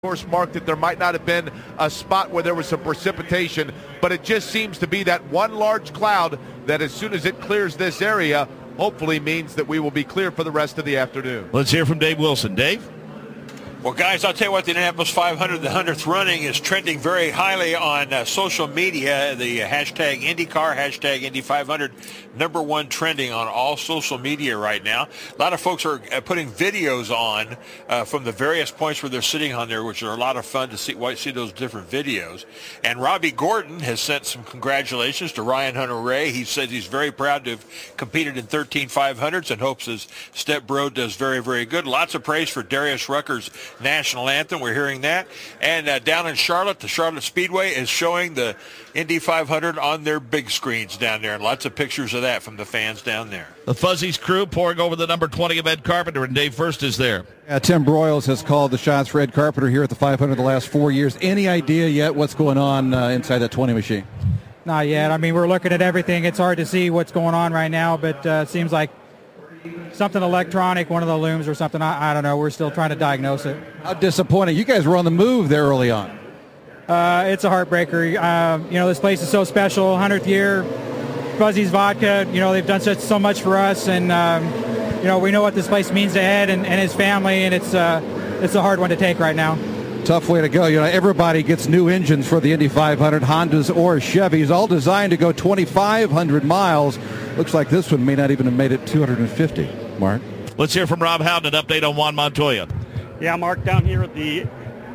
course, Mark, that there might not have been a spot where there was some precipitation, but it just seems to be that one large cloud that as soon as it clears this area, hopefully means that we will be clear for the rest of the afternoon. Let's hear from Dave Wilson. Dave? Well, guys, I'll tell you what, the Indianapolis 500, the 100th running, is trending very highly on social media. The hashtag IndyCar, hashtag Indy500, number one trending on all social media right now. A lot of folks are putting videos on from the various points where they're sitting on there, which are a lot of fun to see those different videos. And Robbie Gordon has sent some congratulations to Ryan Hunter-Reay. He said he's very proud to have competed in 13 500s and hopes his stepbro does very, very good. Lots of praise for Darius Rucker's national anthem. We're hearing that. And down in Charlotte, the Charlotte Speedway is showing the Indy 500 on their big screens down there, and lots of pictures of that from the fans down there. The Fuzzies crew pouring over the number 20 of Ed Carpenter, and Dave First is there. Tim Broyles has called the shots for Ed Carpenter here at the 500 the last 4 years. Any idea yet what's going on inside that 20 machine? Not yet. I mean, we're looking at everything. It's hard to see what's going on right now, but it seems like something electronic, one of the looms or something. I don't know. We're still trying to diagnose it. How disappointing. You guys were on the move there early on. It's a heartbreaker. This place is so special. 100th year, Fuzzy's Vodka. They've done so much for us, and we know what this place means to Ed and his family, and it's a hard one to take right now. Tough way to go. Everybody gets new engines for the Indy 500, Hondas or Chevys, all designed to go 2,500 miles. Looks like this one may not even have made it 250. Mark? Let's hear from Rob Howden, an update on Juan Montoya. Yeah, Mark, down here at the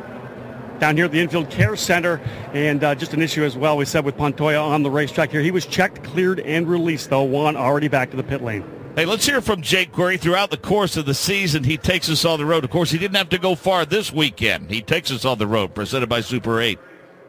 Infield Care Center, and just an issue as well. We said with Montoya on the racetrack here. He was checked, cleared, and released, though. Juan already back to the pit lane. Hey, let's hear from Jake Query. Throughout the course of the season, he takes us on the road. Of course, he didn't have to go far this weekend. He takes us on the road, presented by Super 8.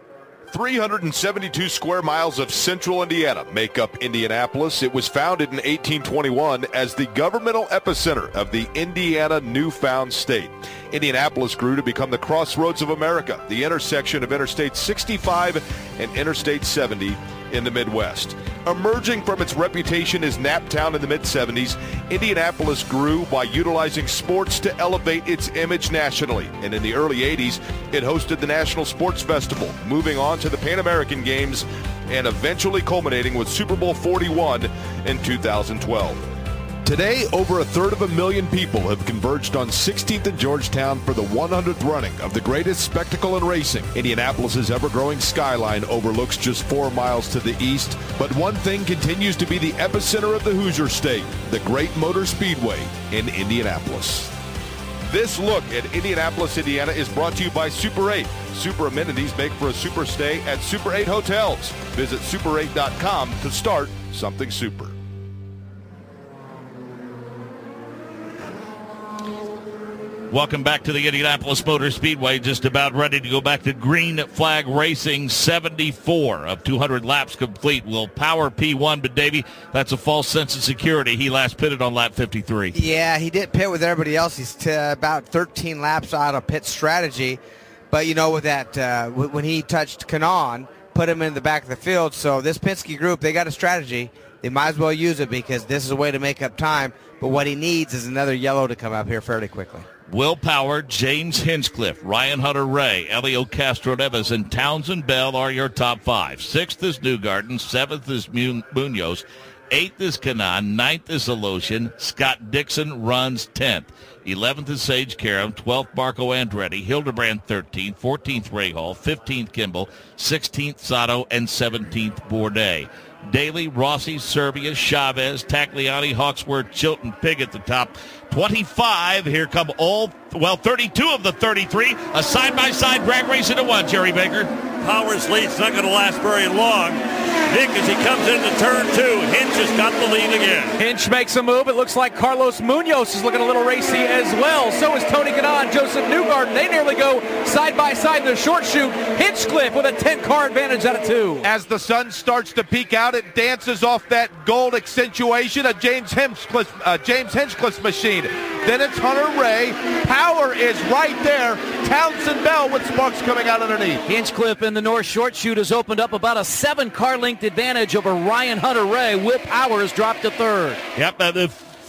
372 square miles of central Indiana make up Indianapolis. It was founded in 1821 as the governmental epicenter of the Indiana newfound state. Indianapolis grew to become the crossroads of America, the intersection of Interstate 65 and Interstate 70 in the Midwest. Emerging from its reputation as Naptown in the mid-70s, Indianapolis grew by utilizing sports to elevate its image nationally. And in the early 80s, it hosted the National Sports Festival, moving on to the Pan American Games and eventually culminating with Super Bowl 41 in 2012. Today, over 250,000 people have converged on 16th and Georgetown for the 100th running of the greatest spectacle in racing. Indianapolis's ever-growing skyline overlooks just 4 miles to the east, but one thing continues to be the epicenter of the Hoosier State, the Great Motor Speedway in Indianapolis. This look at Indianapolis, Indiana is brought to you by Super 8. Super amenities make for a super stay at Super 8 hotels. Visit super8.com to start something super. Welcome back to the Indianapolis Motor Speedway. Just about ready to go back to Green Flag Racing. 74 of 200 laps complete. Will power P1, but Davey, that's a false sense of security. He last pitted on lap 53. Yeah, he did pit with everybody else. He's about 13 laps out of pit strategy. But, with that, when he touched Kanaan, put him in the back of the field. So this Penske group, they got a strategy. They might as well use it because this is a way to make up time. But what he needs is another yellow to come up here fairly quickly. Will Power, James Hinchcliffe, Ryan Hunter-Reay, Elio Castro-Neves, and Townsend Bell are your top 5. 6th is Newgarden. 7th is Munoz. 8th is Kanaan. 9th is Alosian. Scott Dixon runs 10th. 11th is Sage Karam. 12th, Marco Andretti. Hildebrand 13th. 14th, Rahal. 15th, Kimball. 16th, Sato. And 17th, Bourdais. Daly, Rossi, Serbia, Chavez, Tagliani, Hawksworth, Chilton, Pig at the top. 25. Here come 32 of the 33. A side-by-side drag race into one, Jerry Baker. Power's lead's not going to last very long. Nick, as he comes into turn 2, Hinch has got the lead again. Hinch makes a move. It looks like Carlos Munoz is looking a little racy as well. So is Tony Kanaan, Joseph Newgarden. They nearly go side-by-side in the short shoot. Hinchcliffe with a 10-car advantage out of 2. As the sun starts to peek out, it dances off that gold accentuation of James Hinchcliffe's machine. Then it's Hunter-Reay. Power is right there. Townsend Bell with sparks coming out underneath. Hinchcliffe in the north short shoot has opened up about a 7-car length advantage over Ryan Hunter-Reay. Will Power has dropped to 3rd. Yep,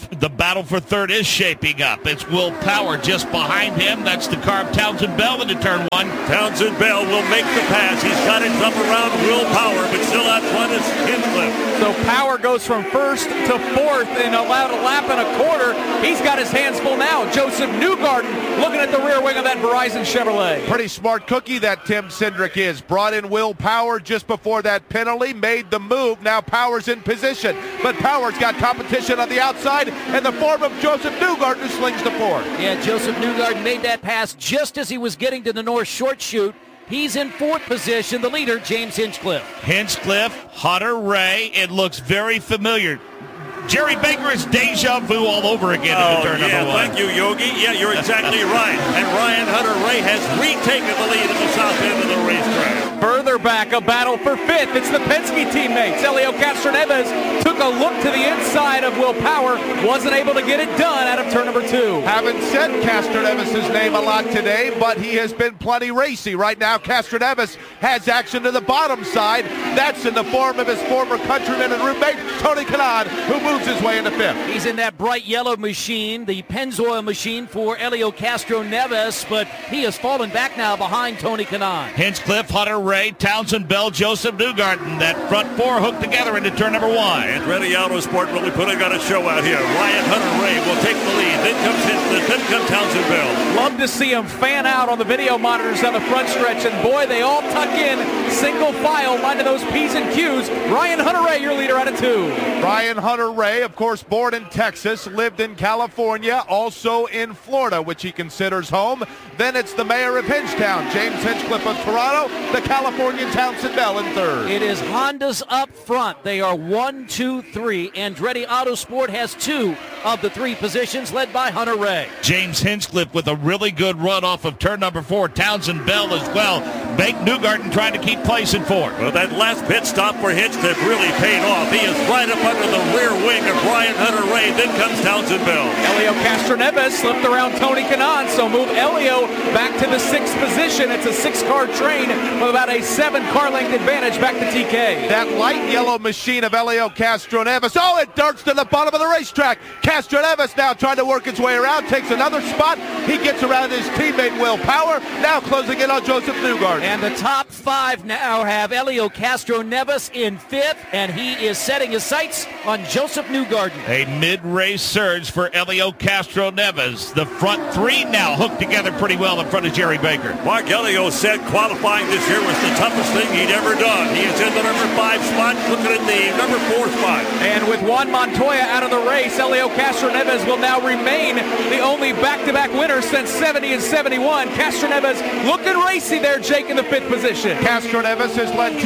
the battle for third is shaping up. It's Will Power just behind him. That's the car of Townsend Bell into turn one. Townsend Bell will make the pass. He's got it up around Will Power, but still out front is Hinchcliffe. So Power goes from first to fourth and allowed a lap and a quarter. He's got his hands full now. Joseph Newgarden looking at the rear wing of that Verizon Chevrolet. Pretty smart cookie that Tim Cindric is. Brought in Will Power just before that penalty, made the move. Now Power's in position, but Power's got competition on the outside in the form of Joseph Newgarden, who slings the fourth. Yeah, Joseph Newgarden made that pass just as he was getting to the north short chute. He's in fourth position, the leader, James Hinchcliffe. Hinchcliffe, Hunter Ray, it looks very familiar. Jerry Baker is deja vu all over again in turn number one. Thank you, Yogi. Yeah, you're exactly right. And Ryan Hunter-Ray has retaken the lead at the south end of the racetrack. Further back, a battle for fifth. It's the Penske teammates. Helio Castroneves took a look to the inside of Will Power. Wasn't able to get it done out of turn number two. Haven't said Castroneves' name a lot today, but he has been plenty racy. Right now, Castroneves has action to the bottom side. That's in the form of his former countryman and roommate, Tony Kanaan, who moves his way into fifth. He's in that bright yellow machine, the Pennzoil machine for Helio Castroneves, but he has fallen back now behind Tony Kanaan. Hinchcliffe, Hunter Ray, Townsend Bell, Joseph Newgarden. That front four hooked together into turn number one. Andretti Autosport really putting on a show out here. Ryan Hunter-Ray will take the lead. Then comes Hinchcliffe, then comes Townsend Bell. Love to see him fan out on the video monitors on the front stretch, and boy, they all tuck in single file, minding those P's and Q's. Ryan Hunter-Ray, your leader, out of two. Ryan Hunter-Ray, of course, born in Texas, lived in California, also in Florida, which he considers home. Then it's the mayor of Hinchtown, James Hinchcliffe of Toronto, the Californian Townsend Bell in third. It is Hondas up front. They are 1, 2, 3. Andretti Autosport has two of the three positions, led by Hunter-Ray. James Hinchcliffe with a really good run off of turn number four. Townsend Bell as well. Bank Newgarden trying to keep place in fourth. Well, that last pit stop for Hinchcliffe really paid off. He is right up under the rear wing of Ryan Hunter-Ray. Then comes Townsend Bell. Helio Castroneves slipped around Tony Kanaan, so move Helio back to the sixth position. It's a six-car train with about a 7-car length advantage back to TK. That light yellow machine of Helio Castroneves. Oh, it darts to the bottom of the racetrack. Castroneves now trying to work his way around, takes another spot. He gets around his teammate Will Power, now closing in on Joseph Newgarden. And the top five now have Helio Castroneves in fifth, and he is setting his sights on Joseph Newgarden. A mid-race surge for Helio Castroneves. The front three now hooked together pretty well in front of Jerry Baker. Mark Helio said qualifying this year was the toughest thing he'd ever done. He is in the number 5 spot, looking at the number 4 spot. And with Juan Montoya out of the race, Helio Castroneves will now remain the only back-to-back winner since 70 and 71. Castroneves looking racy there, Jake, in the fifth position. Castroneves has led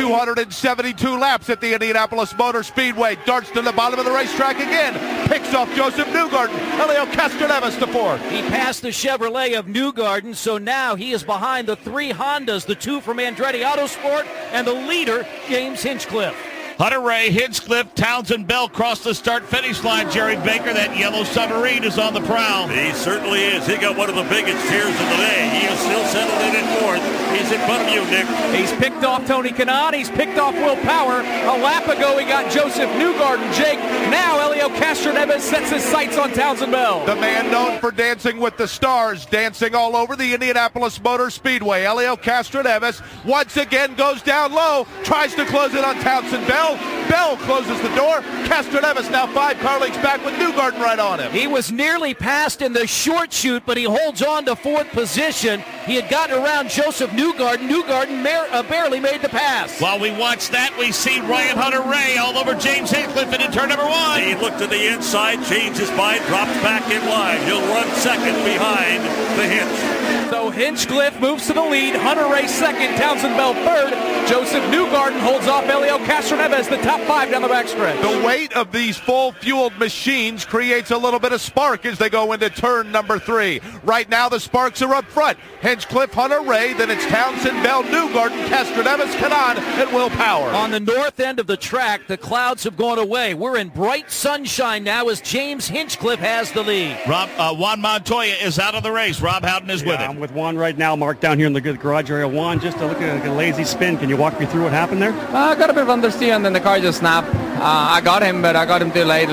272 laps at the Indianapolis Motor Speedway. Darts to the bottom of the racetrack again. Picks off Joseph Newgarden. Helio Castroneves to fourth. He passed the Chevrolet of Newgarden, so now he is behind the three Hondas, the two from Andretti Autosport, and the leader, James Hinchcliffe. Hunter-Ray, Hinchcliffe, Townsend Bell cross the start-finish line. Jerry Baker, that yellow submarine is on the prowl. He certainly is. He got one of the biggest tears of the day. He is still settled in fourth. He's in front of you, Nick. He's picked off Tony Kanaan. He's picked off Will Power. A lap ago, he got Joseph Newgarden. Jake, now Helio Castroneves sets his sights on Townsend Bell. The man known for dancing with the stars, dancing all over the Indianapolis Motor Speedway. Helio Castroneves once again goes down low, tries to close it on Townsend Bell. Bell closes the door. Castroneves now 5 car lengths back with Newgarden right on him. He was nearly passed in the short chute, but he holds on to fourth position. He had gotten around Joseph Newgarden. Newgarden barely made the pass. While we watch that, we see Ryan Hunter-Ray all over James Hinchcliffe in turn number one. He looked to the inside, changed his mind, drops back in line. He'll run second behind the Hinch. So Hinchcliffe moves to the lead. Hunter-Ray second, Townsend Bell third. Joseph Newgarden holds off Helio Castroneves, the top 5 down the backstretch. The weight of these full-fueled machines creates a little bit of spark as they go into turn number 3. Right now, the sparks are up front. Hinchcliffe, Hunter-Ray, then it's Townsend Bell, Newgarden, Castroneves, Kanaan, and Will Power. On the north end of the track, the clouds have gone away. We're in bright sunshine now as James Hinchcliffe has the lead. Juan Montoya is out of the race. Rob Howden is with him. I'm with Juan right now, Mark, down here in the garage area. Juan, just to look at a lazy spin. Can you walk me through what happened there? I got a bit of understeer and then the car just snapped. I got him, but I got him too late. Like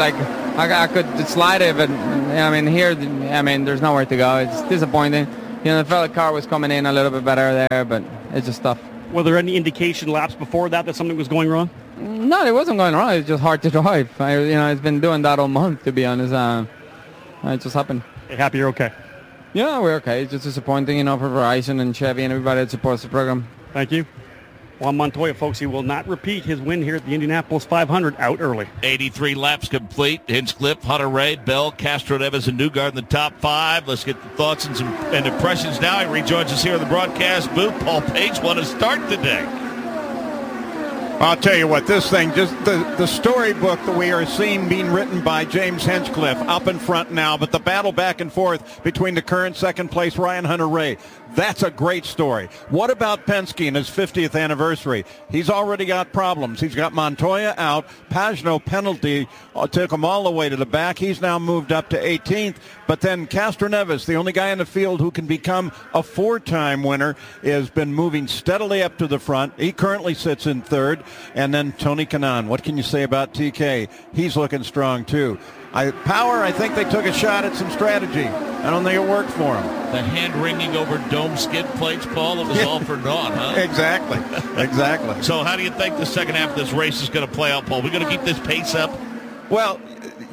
I could slide it, but I mean here, there's nowhere to go. It's disappointing. The fellow car was coming in a little bit better there, but it's just tough. Were there any indication laps before that something was going wrong? No, it wasn't going wrong. It's just hard to drive. It's been doing that all month, to be honest. It just happened. Hey, happy you're okay? Yeah, we're okay. It's just disappointing, for Verizon and Chevy and everybody that supports the program. Thank you. Juan Montoya, folks, he will not repeat his win here at the Indianapolis 500 out early. 83 laps complete. Hinchcliffe, Hunter-Reay, Bell, Castro-Neves, and Newgarden in the top 5. Let's get the thoughts and impressions now. He rejoins us here in the broadcast booth. Paul Page, want to start today? I'll tell you what, this thing, just the storybook that we are seeing being written by James Hinchcliffe up in front now, but the battle back and forth between the current second place Ryan Hunter-Reay, that's a great story. What about Penske and his 50th anniversary? He's already got problems. He's got Montoya out. Pagenaud penalty took him all the way to the back. He's now moved up to 18th. But then Castro-Neves, the only guy in the field who can become a 4-time winner, has been moving steadily up to the front. He currently sits in 3rd. And then Tony Kanaan. What can you say about TK? He's looking strong, too. Power, I think they took a shot at some strategy. I don't think it worked for him. The hand-wringing over dome skid plates, Paul, it was all for naught, huh? Exactly. So how do you think the second half of this race is going to play out, Paul? We going to keep this pace up? Well,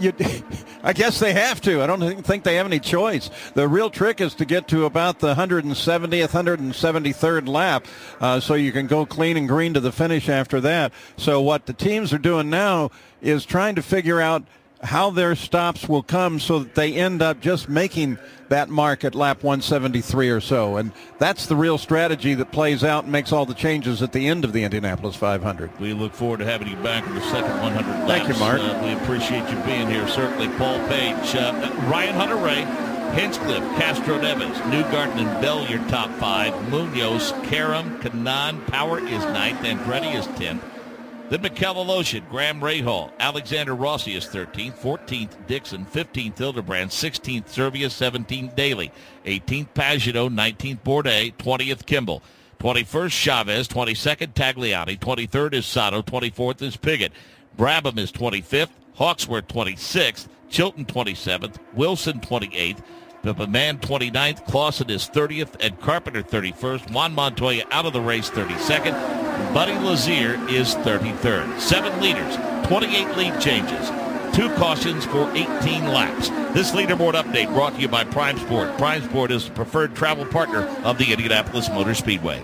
I guess they have to. I don't think they have any choice. The real trick is to get to about the 170th, 173rd lap so you can go clean and green to the finish after that. So what the teams are doing now is trying to figure out how their stops will come so that they end up just making that mark at lap 173 or so. And that's the real strategy that plays out and makes all the changes at the end of the Indianapolis 500. We look forward to having you back in the second 100 laps. Thank you, Mark. We appreciate you being here. Certainly, Paul Page. Ryan Hunter-Reay, Hinchcliffe, Castro-Neves, Newgarden, and Bell, your top 5. Munoz, Karam, Kanaan, Power is 9th. Andretti is 10th. Then Mikel-Aloshin, Graham Rahal, Alexander Rossi is 13th, 14th Dixon, 15th Hildebrand, 16th Servia, 17th Daly, 18th Pagenaud, 19th Bourdais, 20th Kimball, 21st Chavez, 22nd Tagliani, 23rd is Sato, 24th is Piggott, Brabham is 25th, Hawksworth 26th, Chilton 27th, Wilson 28th, Pippaman 29th, Clausen is 30th, and Carpenter 31st. Juan Montoya out of the race 32nd. Buddy Lazier is 33rd. 7 leaders, 28 lead changes, 2 cautions for 18 laps. This leaderboard update brought to you by Prime Sport. Prime Sport is the preferred travel partner of the Indianapolis Motor Speedway.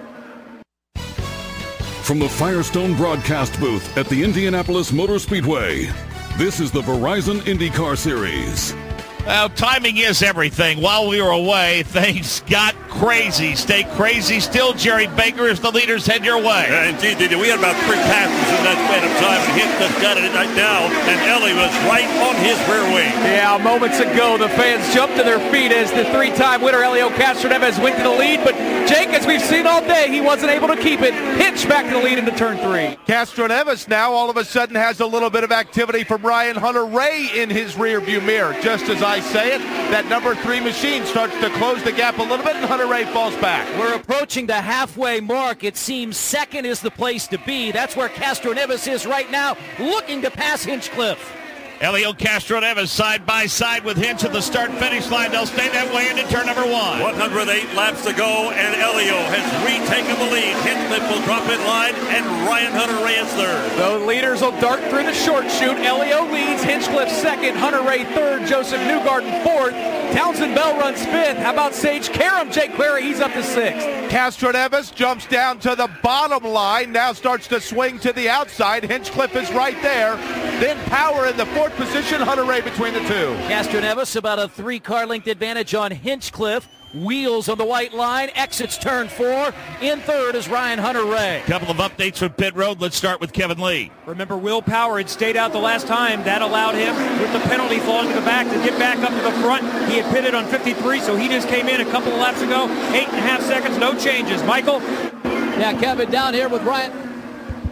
From the Firestone broadcast booth at the Indianapolis Motor Speedway, this is the Verizon IndyCar Series. Well, timing is everything. While we were away, things got crazy. Stay crazy still. Jerry Baker is the leaders head your way. Yeah, indeed, they did. We had about 3 passes in that span of time, and Hinchcliffe got it right now, and Ellie was right on his rear wing. Yeah, moments ago, the fans jumped to their feet as the 3-time winner, Helio Castroneves, went to the lead. But, Jake, as we've seen all day, he wasn't able to keep it. Hitch back to the lead into turn 3. Castroneves now all of a sudden has a little bit of activity from Ryan Hunter-Reay in his rearview mirror. Just as I say it, that number 3 machine starts to close the gap a little bit, and Hunter-Reay falls back. We're approaching the halfway mark. It seems second is the place to be. That's where Castroneves is right now, looking to pass Hinchcliffe. Helio Castroneves side by side with Hinch at the start-finish line. They'll stay that way into turn number 1. 108 laps to go, and Helio has retaken the lead. Hinchcliffe will drop in line, and Ryan Hunter-Reay is 3rd. The leaders will dart through the short chute. Helio leads, Hinchcliffe 2nd, Hunter-Reay 3rd, Joseph Newgarden 4th. Townsend Bell runs 5th. How about Sage Karam? Jake Clary, he's up to 6th. Castroneves jumps down to the bottom line, now starts to swing to the outside. Hinchcliffe is right there. Then Power in the 4th position, Hunter-Reay between the 2. Castroneves about a 3-car length advantage on Hinchcliffe. Wheels on the white line, exits turn 4. In 3rd is Ryan Hunter-Reay. Couple of updates from pit road. Let's start with Kevin Lee. Remember, Will Power had stayed out the last time. That allowed him, with the penalty falling to the back, to get back up to the front. He had pitted on 53, so he just came in a couple of laps ago. 8.5 seconds, no changes. Michael? Yeah, Kevin, down here with Ryan.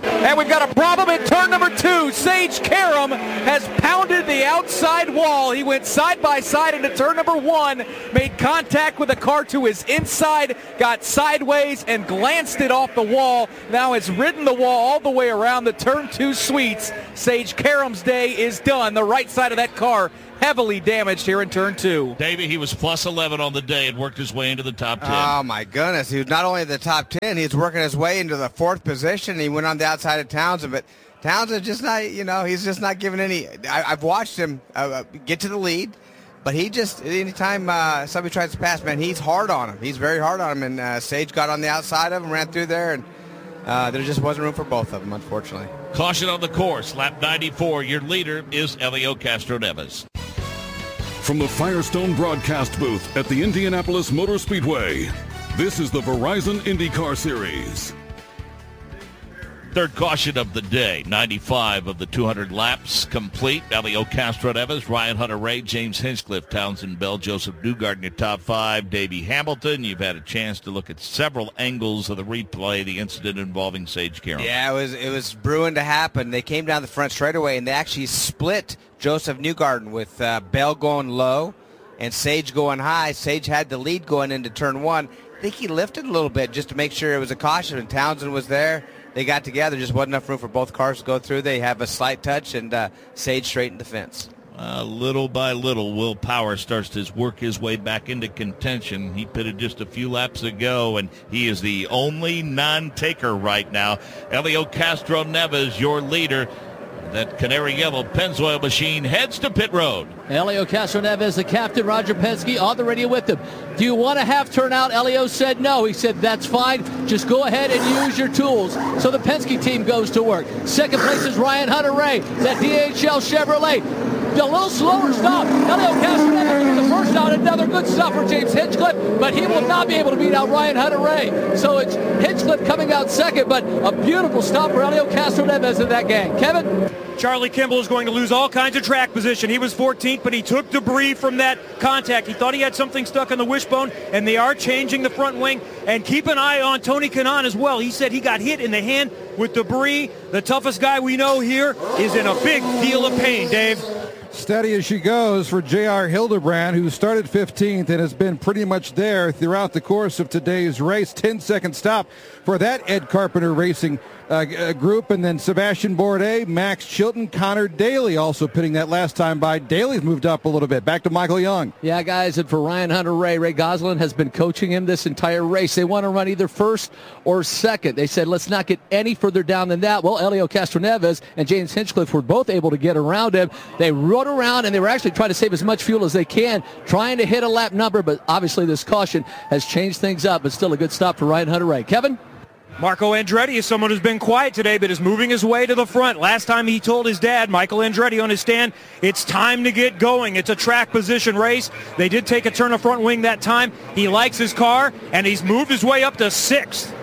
And we've got a problem in turn number 2. Sage Karam has pounded the outside wall. He went side by side into turn number 1, made contact with the car to his inside, got sideways and glanced it off the wall. Now has ridden the wall all the way around the turn 2 suites. Sage Karam's day is done. The right side of that car heavily damaged here in turn 2. Davey, he was plus 11 on the day and worked his way into the top 10. Oh, my goodness. He was not only in the top 10, he was working his way into the 4th position. He went on the outside of Townsend, but Townsend just not, he's just not giving any. I've watched him get to the lead, but he just, anytime somebody tries to pass, man, he's hard on him. He's very hard on him, and Sage got on the outside of him, ran through there, and there just wasn't room for both of them, unfortunately. Caution on the course, lap 94. Your leader is Helio Castroneves. From the Firestone broadcast booth at the Indianapolis Motor Speedway, this is the Verizon IndyCar Series. Third caution of the day, 95 of the 200 laps complete. Helio Castroneves, Ryan Hunter-Reay, James Hinchcliffe, Townsend Bell, Joseph Newgarden, your top 5. Davey Hamilton, you've had a chance to look at several angles of the replay, the incident involving Sage Karam. Yeah, it was brewing to happen. They came down the front straightaway, and they actually split Joseph Newgarden with Bell going low and Sage going high. Sage had the lead going into turn 1. I think he lifted a little bit just to make sure it was a caution, and Townsend was there. They got together. Just wasn't enough room for both cars to go through. They have a slight touch, and Sage straightened the fence. Little by little, Will Power starts to work his way back into contention. He pitted just a few laps ago, and he is the only non-taker right now. Helio Castroneves, your leader. That canary yellow Pennzoil machine heads to pit road. Helio Castroneves, the captain, Roger Penske, on the radio with him. Do you want a half turnout? Helio said no. He said, that's fine. Just go ahead and use your tools. So the Penske team goes to work. Second place is Ryan Hunter-Reay, that DHL Chevrolet. A little slower stop. Helio Castroneves gets the first out. Another good stop for James Hinchcliffe, but he will not be able to beat out Ryan Hunter-Reay. So it's Hinchcliffe coming out second, but a beautiful stop for Helio Castroneves in that gang. Kevin? Charlie Kimball is going to lose all kinds of track position. He was 14th, but he took debris from that contact. He thought he had something stuck on the wishbone, and they are changing the front wing. And keep an eye on Tony Kanaan as well. He said he got hit in the hand with debris. The toughest guy we know here is in a big deal of pain, Dave. Steady as she goes for J.R. Hildebrand, who started 15th and has been pretty much there throughout the course of today's race. 10-second stop for that Ed Carpenter Racing group. And then Sebastian Bourdais, Max Chilton, Connor Daly also pitting that last time by. Daly's moved up a little bit. Back to Michael Young. Yeah, guys, and for Ryan Hunter-Reay, Ray Gosselin has been coaching him this entire race. They want to run either first or second. They said, let's not get any further down than that. Well, Helio Castroneves and James Hinchcliffe were both able to get around him. They rode around, and they were actually trying to save as much fuel as they can, trying to hit a lap number, but obviously this caution has changed things up, but still a good stop for Ryan Hunter-Reay. Kevin? Marco Andretti is someone who's been quiet today, but is moving his way to the front. Last time he told his dad, Michael Andretti, on his stand, it's time to get going. It's a track position race. They did take a turn of front wing that time. He likes his car, and he's moved his way up to 6th.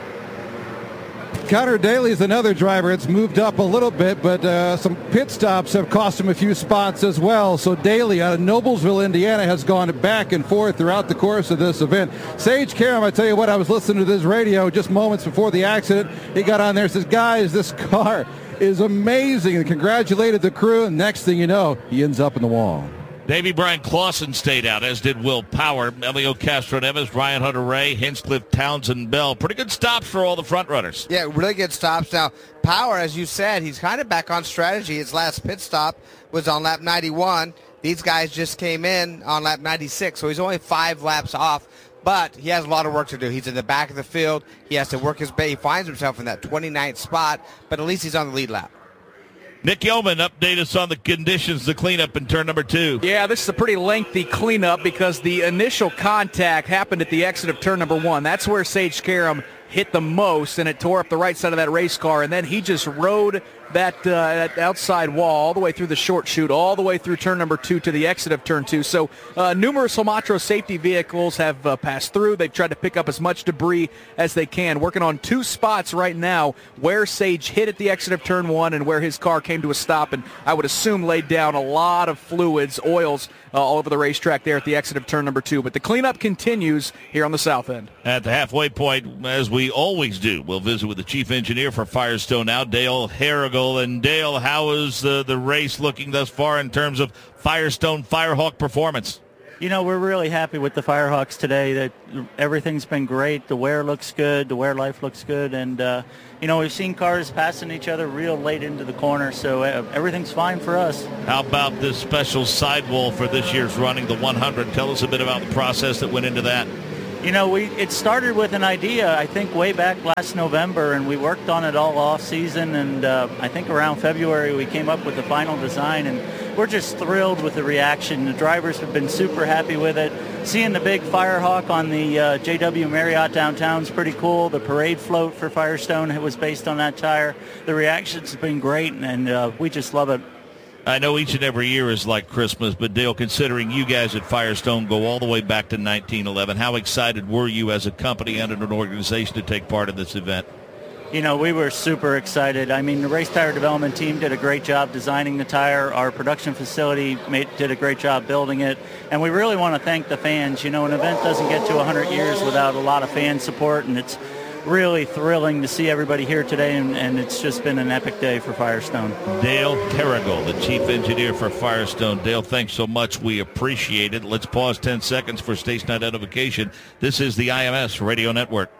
Connor Daly's another driver. It's moved up a little bit, but some pit stops have cost him a few spots as well. So Daly out of Noblesville, Indiana, has gone back and forth throughout the course of this event. Sage Karam, I tell you what, I was listening to this radio just moments before the accident. He got on there and says, guys, this car is amazing, and congratulated the crew. And next thing you know, he ends up in the wall. Davey Brian Clausen stayed out, as did Will Power. Helio Castroneves, Ryan Hunter-Reay, Hinchcliffe, Townsend Bell. Pretty good stops for all the front runners. Yeah, really good stops. Now, Power, as you said, he's kind of back on strategy. His last pit stop was on lap 91. These guys just came in on lap 96, so he's only 5 laps off. But he has a lot of work to do. He's in the back of the field. He has to work his way. He finds himself in that 29th spot, but at least he's on the lead lap. Nick Yeoman, update us on the conditions, the cleanup in turn number 2. Yeah, this is a pretty lengthy cleanup because the initial contact happened at the exit of turn number 1. That's where Sage Karam hit the most, and it tore up the right side of that race car, and then he just rode that outside wall all the way through the short chute, all the way through turn number 2 to the exit of turn 2. So numerous Homatro safety vehicles have passed through. They've tried to pick up as much debris as they can, working on 2 spots right now where Sage hit at the exit of turn 1 and where his car came to a stop, and I would assume laid down a lot of fluids, oils, all over the racetrack there at the exit of turn number 2. But the cleanup continues here on the south end. At the halfway point, as we always do, we'll visit with the chief engineer for Firestone now, Dale Harrigal. And Dale, how is the race looking thus far in terms of Firestone Firehawk performance? You know, we're really happy with the Firehawks today. That everything's been great. The wear looks good. The wear life looks good. And, we've seen cars passing each other real late into the corner, so everything's fine for us. How about this special sidewall for this year's running, the 100? Tell us a bit about the process that went into that. You know, it started with an idea, I think, way back last November, and we worked on it all off season, and I think around February we came up with the final design, and we're just thrilled with the reaction. The drivers have been super happy with it. Seeing the big Firehawk on the JW Marriott downtown is pretty cool. The parade float for Firestone was based on that tire. The reaction's been great, and we just love it. I know each and every year is like Christmas, but Dale, considering you guys at Firestone go all the way back to 1911, how excited were you as a company and an organization to take part in this event? You know, we were super excited. I mean, the race tire development team did a great job designing the tire. Our production facility did a great job building it. And we really want to thank the fans. You know, an event doesn't get to 100 years without a lot of fan support, and it's really thrilling to see everybody here today, and it's just been an epic day for Firestone. Dale Carrigal, the chief engineer for Firestone. Dale, thanks so much. We appreciate it. Let's pause 10 seconds for station identification. This is the IMS Radio Network.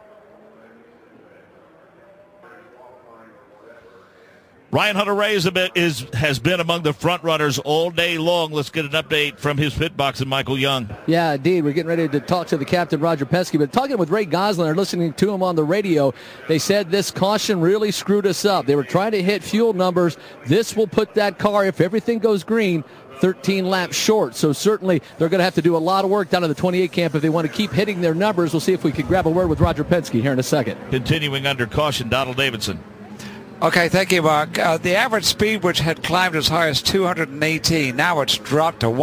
Ryan Hunter-Reay has been among the front runners all day long. Let's get an update from his pit box and Michael Young. Yeah, indeed. We're getting ready to talk to the captain, Roger Penske. But talking with Ray Gosselin, listening to him on the radio, they said this caution really screwed us up. They were trying to hit fuel numbers. This will put that car, if everything goes green, 13 laps short. So certainly they're going to have to do a lot of work down in the 28 camp if they want to keep hitting their numbers. We'll see if we can grab a word with Roger Penske here in a second. Continuing under caution, Donald Davidson. Okay, thank you, Mark. The average speed, which had climbed as high as 218, now it's dropped to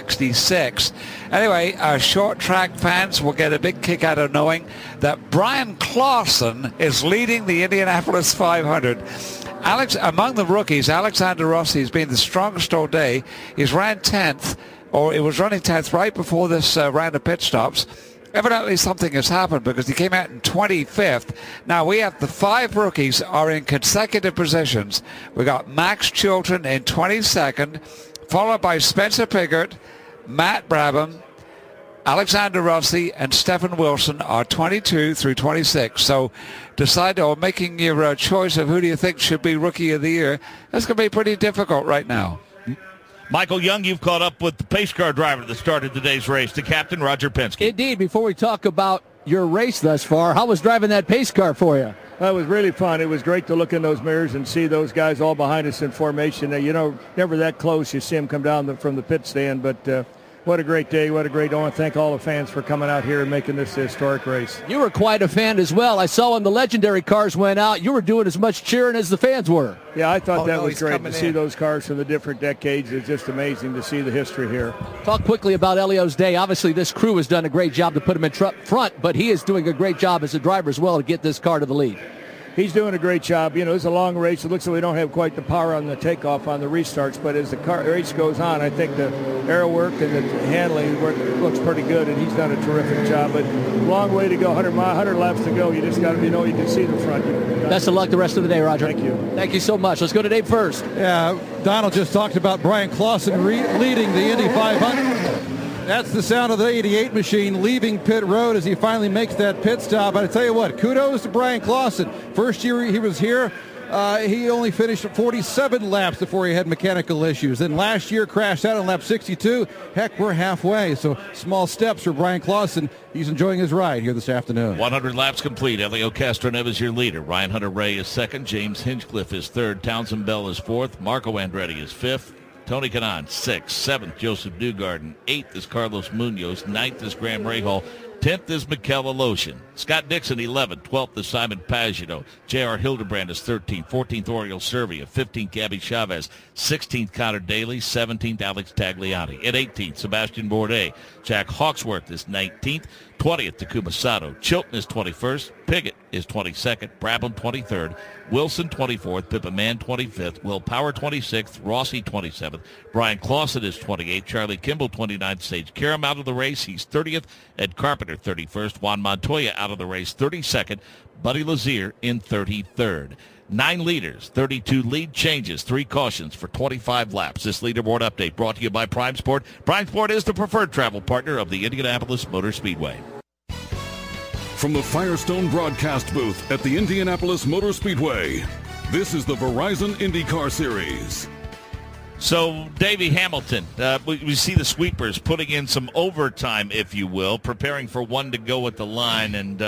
166. Anyway, short track fans will get a big kick out of knowing that Brian Clausen is leading the Indianapolis 500. Among the rookies, Alexander Rossi has been the strongest all day. He's ran 10th, or it was running 10th right before this round of pit stops. Evidently something has happened because he came out in 25th. Now we have the 5 rookies are in consecutive positions. We got Max Chilton in 22nd, followed by Spencer Piggott, Matt Brabham, Alexander Rossi, and Stephen Wilson are 22 through 26. So making your choice of who do you think should be Rookie of the Year, that's going to be pretty difficult right now. Michael Young, you've caught up with the pace car driver that started today's race, the captain, Roger Penske. Indeed. Before we talk about your race thus far, how was driving that pace car for you? It was really fun. It was great to look in those mirrors and see those guys all behind us in formation. Never that close. You see them come down from the pit stand, but what a great day. What a great day. I want to thank all the fans for coming out here and making this historic race. You were quite a fan as well. I saw when the legendary cars went out, you were doing as much cheering as the fans were. Yeah, I thought that was great to see those cars from the different decades. It's just amazing to see the history here. Talk quickly about Elio's day. Obviously, this crew has done a great job to put him in front, but he is doing a great job as a driver as well to get this car to the lead. He's doing a great job. It's a long race. It looks like we don't have quite the power on the takeoff on the restarts, but as the race goes on, I think the aero work and the handling work looks pretty good, and he's done a terrific job. But long way to go, 100 laps to go. You just got to you can see the front. Best of luck the rest of the day, Roger. Thank you. Thank you so much. Let's go to Dave first. Yeah, Donald just talked about Brian Clausen leading the Indy 500. That's the sound of the 88 machine leaving pit road as he finally makes that pit stop. But I tell you what, kudos to Brian Clausen. First year he was here, he only finished 47 laps before he had mechanical issues. Then last year crashed out on lap 62. Heck, we're halfway. So small steps for Brian Clausen. He's enjoying his ride here this afternoon. 100 laps complete. Elio Castroneves your leader. Ryan Hunter-Reay is second. James Hinchcliffe is third. Townsend Bell is fourth. Marco Andretti is fifth. Tony Kanaan, 6th. 7th, Joseph Newgarden. 8th is Carlos Munoz. 9th is Graham Rahal. 10th is Mikel Aloshin. Scott Dixon, 11th. 12th is Simon Pagino. J.R. Hildebrand is 13th. 14th, Oriol Servia. 15th, Gabby Chavez. 16th, Connor Daly. 17th, Alex Tagliani. At 18th, Sebastian Bourdais. Jack Hawksworth is 19th. 20th, Takuma Sato. Chilton is 21st. Piggott is 22nd. Brabham, 23rd. Wilson, 24th. Pippa Mann, 25th. Will Power, 26th. Rossi, 27th. Brian Clausen is 28th. Charlie Kimball, 29th. Sage Karam out of the race. He's 30th. Ed Carpenter, 31st. Juan Montoya out of the race, 32nd. Buddy Lazier in 33rd. 9 leaders, 32 lead changes, 3 cautions for 25 laps. This leaderboard update brought to you by Prime Sport. Prime Sport is the preferred travel partner of the Indianapolis Motor Speedway. From the Firestone broadcast booth at the Indianapolis Motor Speedway, this is the Verizon IndyCar Series. So, Davey Hamilton, we see the sweepers putting in some overtime, if you will, preparing for one to go at the line, and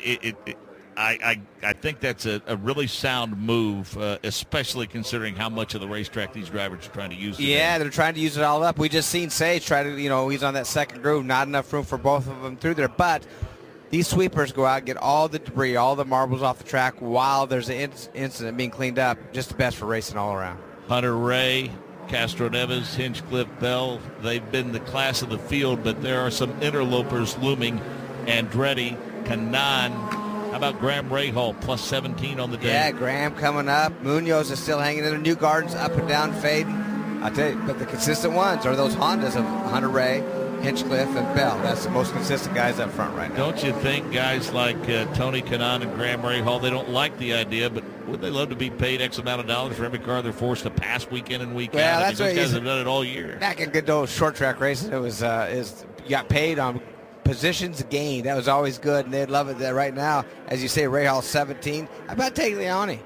I think that's a really sound move, especially considering how much of the racetrack these drivers are trying to use today. Yeah, they're trying to use it all up. We just seen Sage try to, he's on that second groove, not enough room for both of them through there, but these sweepers go out and get all the debris, all the marbles off the track while there's an incident being cleaned up. Just the best for racing all around. Hunter Ray, Castro Neves, Hinchcliffe, Bell, they've been the class of the field, but there are some interlopers looming. Andretti, Kanaan, how about Graham Rahal, plus 17 on the day? Yeah, Graham coming up. Munoz is still hanging in there. Newgarden's up and down fading. I tell you, but the consistent ones are those Hondas of Hunter Ray, Hinchcliffe, and Bell. That's the most consistent guys up front right now. Don't you think guys like Tony Kanaan and Graham Rahal, they don't like the idea, but would they love to be paid X amount of dollars for every car they're forced to pass week in and week out? That's those guys have done it all year. Back in good old short track racing, it was you got paid on positions gained. That was always good, and they'd love it. That right now, as you say, Rahal 17. How about Tagliani?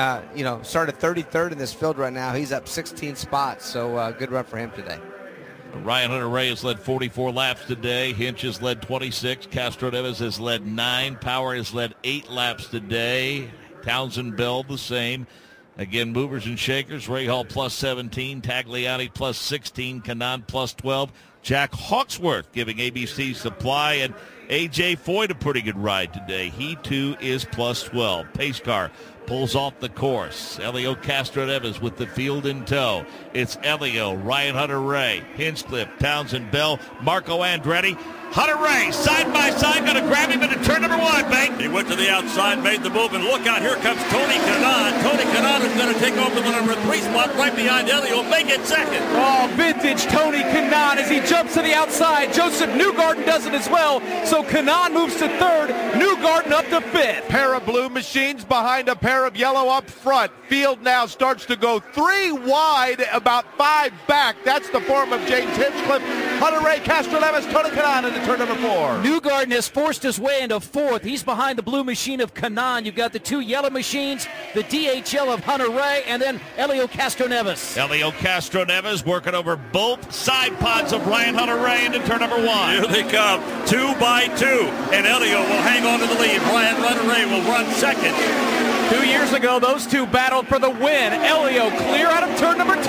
Started 33rd in this field right now. He's up 16 spots, so good run for him today. Ryan Hunter-Ray has led 44 laps today. Hinch has led 26. Castro Neves has led 9. Power has led 8 laps today. Townsend Bell the same. Again, movers and shakers. Rahal plus 17. Tagliani plus 16. Kanaan plus 12. Jack Hawksworth giving ABC Supply and A.J. Foyt a pretty good ride today. He, too, is plus 12. Pace car pulls off the course. Elio Castro Neves with the field in tow. It's Elio, Ryan Hunter-Ray, Hinchcliffe, Townsend Bell, Marco Andretti. Hunter-Ray, side by side, going to grab him into turn number 1, Bank. He went to the outside, made the move, and look out, here comes Tony Kanaan. Tony Kanaan is going to take over the number 3 spot right behind Elio, make it second. Oh, vintage Tony Kanaan as he jumps to the outside. Joseph Newgarden does it as well, so Kanaan moves to 3rd, Newgarden up to 5th. Pair of blue machines behind a pair of yellow up front. Field now starts to go 3 wide, about 5 back. That's the form of James Hinchcliffe, Hunter-Ray, Castro Neves, Tony Kanaan into turn number 4. Newgarden has forced his way into 4th. He's behind the blue machine of Kanaan. You've got the 2 yellow machines, the DHL of Hunter-Ray, and then Elio Castro Neves. Elio Castro Neves working over both side pods of Ryan Hunter-Ray into turn number 1. Here they come, 2 by 2, and Elio will hang on to the lead. Ryan Hunter-Ray will run second. 2 years ago, those two battled for the win. Elio clear out of turn number 2,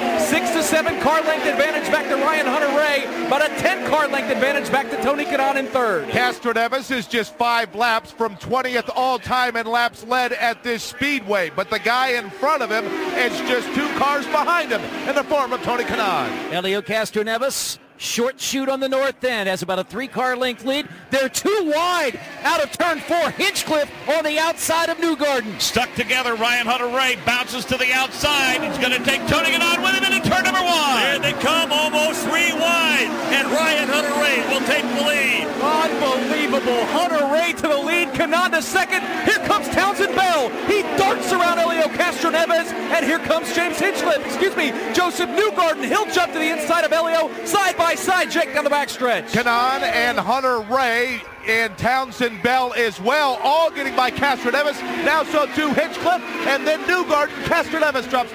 6 to 7 car length advantage back to Ryan Hunter-Ray, but a 10 car length advantage back to Tony Kanaan in 3rd. Castro Neves is just 5 laps from 20th all-time in laps led at this speedway, but the guy in front of him is just 2 cars behind him in the form of Tony Kanaan. Elio Castro Neves, short shoot on the north end, has about a 3-car length lead. They're too wide out of turn 4. Hinchcliffe on the outside of Newgarden. Stuck together, Ryan Hunter-Ray bounces to the outside. He's going to take Tony Kanaan with him into turn number 1. Here they come, almost 3 wide, and Ryan Hunter-Ray will take the lead. Unbelievable. Hunter-Ray to the lead, Kanaan to 2nd. Here comes Townsend Bell. He darts around Elio Castro Neves, and here comes Joseph Newgarden. He'll jump to the inside of Elio, side by side, Jake down the backstretch. Kanaan and Hunter-Ray and Townsend Bell as well, all getting by Castro Neves. Now so too Hinchcliffe, and then Newgarden. Castro Neves drops back.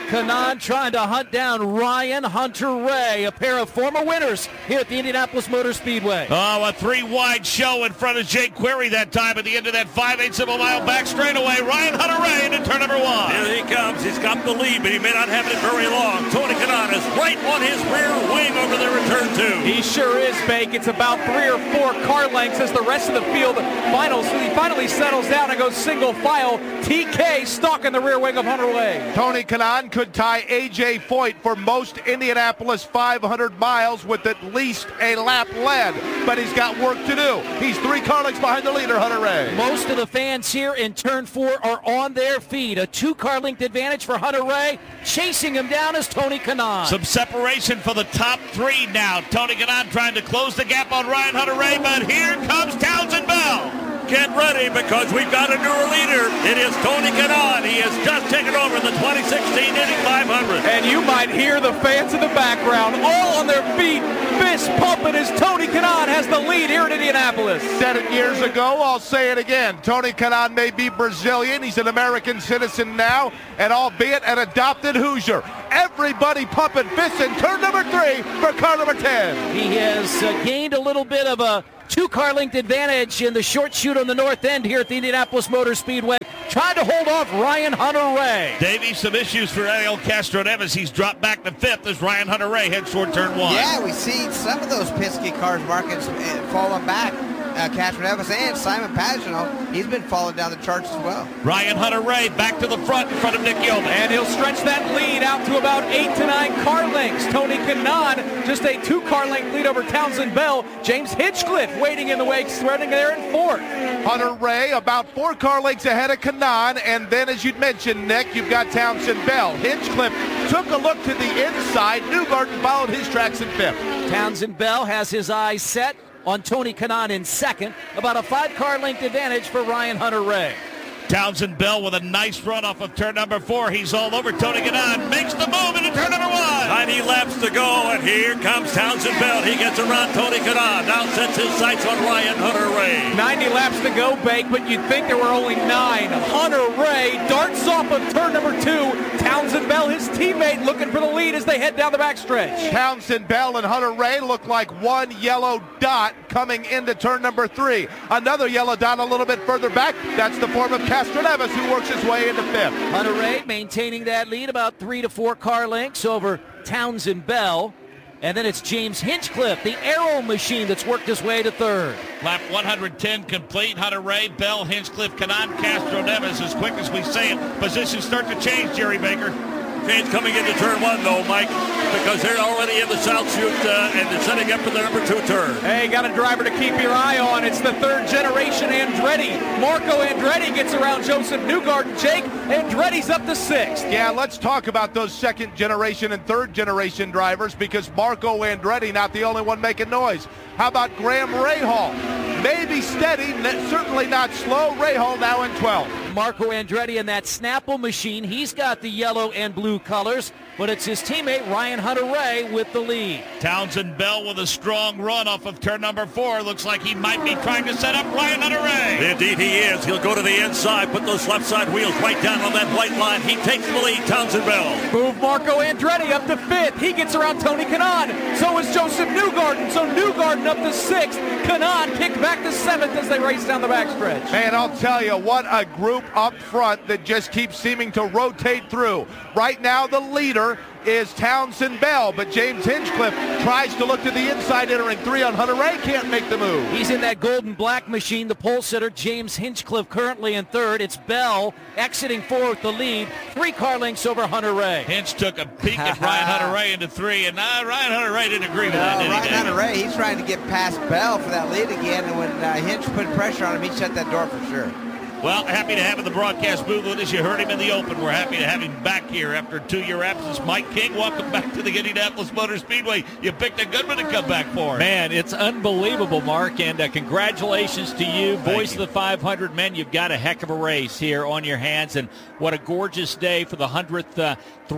Kanaan trying to hunt down Ryan Hunter-Reay, a pair of former winners here at the Indianapolis Motor Speedway. Oh, a 3-wide show in front of Jake Query that time at the end of that 5/8 of a mile back straightaway. Ryan Hunter-Reay into turn number 1. Here he comes. He's got the lead, but he may not have it very long. Tony Kanaan is right on his rear wing over there in turn 2. He sure is, Bake. It's about 3 or 4 car lengths as the rest of the field finally settles down and goes single file. TK stuck in the rear wing of Hunter-Reay. Tony Kanaan could tie A.J. Foyt for most Indianapolis 500 miles with at least a lap led, but he's got work to do. He's 3 car lengths behind the leader, Hunter-Reay. Most of the fans here in turn 4 are on their feet. A 2 car length advantage for Hunter-Reay. Chasing him down is Tony Kanaan. Some separation for the top 3 now. Tony Kanaan trying to close the gap on Ryan Hunter-Reay, but here comes Townsend Bell. Get ready because we've got a newer leader. It is Tony Kanaan. He has just taken over the 2016 Indy 500. And you might hear the fans in the background all on their feet, fist pumping as Tony Kanaan has the lead here in Indianapolis. Said it years ago, I'll say it again. Tony Kanaan may be Brazilian. He's an American citizen now, and albeit an adopted Hoosier. Everybody pumping fists in turn number 3 for car number 10. He has gained a little bit of a 2 car length advantage in the short chute on the north end here at the Indianapolis Motor Speedway. Trying to hold off Ryan Hunter-Reay. Davey, some issues for Ariel Castro-Neves. He's dropped back to 5th as Ryan Hunter-Reay heads toward turn 1. Yeah, we see some of those Penske cars, Marcus, falling back. Castro-Neves and Simon Pagenaud, he's been falling down the charts as well. Ryan Hunter-Reay back to the front in front of Nick Yeoman. And he'll stretch that lead out to about 8 to 9 car lengths. Tony Kanaan, just a 2 car length lead over Townsend Bell. James Hinchcliffe waiting in the wake, threading there in 4th. Hunter-Reay about 4 car lengths ahead of Kanaan, and then as you'd mentioned, Nick, you've got Townsend Bell. Hinchcliffe took a look to the inside. Newgarden followed his tracks in 5th. Townsend Bell has his eyes set on Tony Kanaan in 2nd. About a 5 car length advantage for Ryan Hunter-Reay. Townsend Bell with a nice run off of turn number 4. He's all over Tony Kanaan. Makes the move into turn number 1. 90 laps to go, and here comes Townsend Bell. He gets around Tony Kanaan. Now sets his sights on Ryan Hunter-Reay. 90 laps to go, Bake, but you'd think there were only 9. Hunter-Reay darts off of turn number 2. Townsend Bell, his teammate, looking for the lead as they head down the backstretch. Townsend Bell and Hunter-Reay look like one yellow dot coming into turn number 3. Another yellow dot a little bit further back. That's the form of Castro-Neves, who works his way into 5th. Hunter-Reay maintaining that lead about 3 to 4 car lengths over Townsend Bell. And then it's James Hinchcliffe, the Aero machine, that's worked his way to 3rd. Lap 110 complete. Hunter-Reay, Bell, Hinchcliffe, Kanaan, Castro-Neves. As quick as we say it, positions start to change, Jerry Baker. Change coming into turn 1, though, Mike, because they're already in the south chute and they're setting up for the number 2 turn. Hey, got a driver to keep your eye on. It's the 3rd generation Andretti. Marco Andretti gets around Joseph Newgarden. Jake, Andretti's up to 6th. Yeah, let's talk about those 2nd generation and 3rd generation drivers, because Marco Andretti not the only one making noise. How about Graham Rahal? Maybe steady, certainly not slow. Rahal now in 12th. Marco Andretti in that Snapple machine. He's got the yellow and blue colors, but it's his teammate Ryan Hunter-Reay with the lead. Townsend Bell with a strong run off of turn number 4. Looks like he might be trying to set up Ryan Hunter-Reay. Indeed he is. He'll go to the inside, put those left side wheels right down on that white line. He takes the lead, Townsend Bell. Move Marco Andretti up to 5th. He gets around Tony Kanaan. So is Joseph Newgarden. So Newgarden up to 6th. Kanaan kicked back to 7th as they race down the backstretch. Man, I'll tell you, what a group up front that just keeps seeming to rotate through. Right now, the leader is Townsend Bell, but James Hinchcliffe tries to look to the inside, entering 3 on Hunter-Reay, can't make the move. He's in that golden black machine, the pole sitter, James Hinchcliffe currently in 3rd. It's Bell exiting 4th, the lead, 3 car lengths over Hunter-Reay. Hinch took a peek at Ryan Hunter-Reay into 3, and Ryan Hunter-Reay didn't agree with that, did he? Ryan Hunter-Reay, he's trying to get past Bell for that lead again, and when Hinch put pressure on him, he shut that door for sure. Well, happy to have him in the broadcast booth with us. You heard him in the open. We're happy to have him back here after a 2-year absence. Mike King, welcome back to the Indianapolis Motor Speedway. You picked a good one to come back for. Man, it's unbelievable, Mark, and congratulations to you. Voice of the 500 men. You've got a heck of a race here on your hands, and what a gorgeous day for the 100th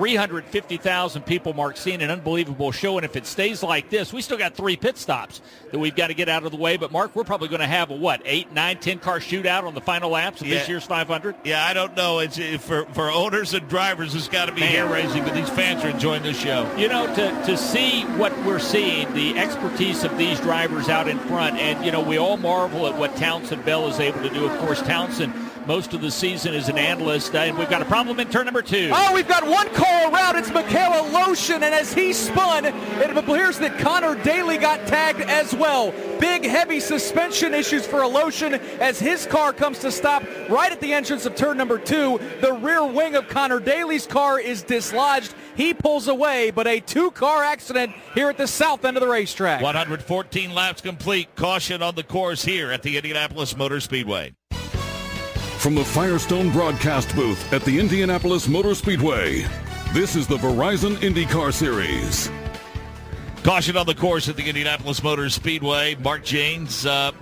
350,000 people, Mark, seeing an unbelievable show. And if it stays like this, we still got 3 pit stops that we've got to get out of the way. But, Mark, we're probably going to have a, 8, 9, 10 car shootout on the final laps? laps of this year's 500? Yeah, I don't know. It's for owners and drivers, it's got to be hair-raising, but these fans are enjoying this show. You know, to see what we're seeing, the expertise of these drivers out in front, and, you know, we all marvel at what Townsend Bell is able to do. Of course, Townsend, most of the season is an analyst, and we've got a problem in turn number 2. Oh, we've got one car around. It's Michaela Lotion, and as he spun, it appears that Connor Daly got tagged as well. Big, heavy suspension issues for Lotion as his car comes to stop right at the entrance of turn number 2. The rear wing of Connor Daly's car is dislodged. He pulls away, but a 2-car accident here at the south end of the racetrack. 114 laps complete. Caution on the course here at the Indianapolis Motor Speedway. From the Firestone broadcast booth at the Indianapolis Motor Speedway, this is the Verizon IndyCar Series. Caution on the course at the Indianapolis Motor Speedway. Mark Janes,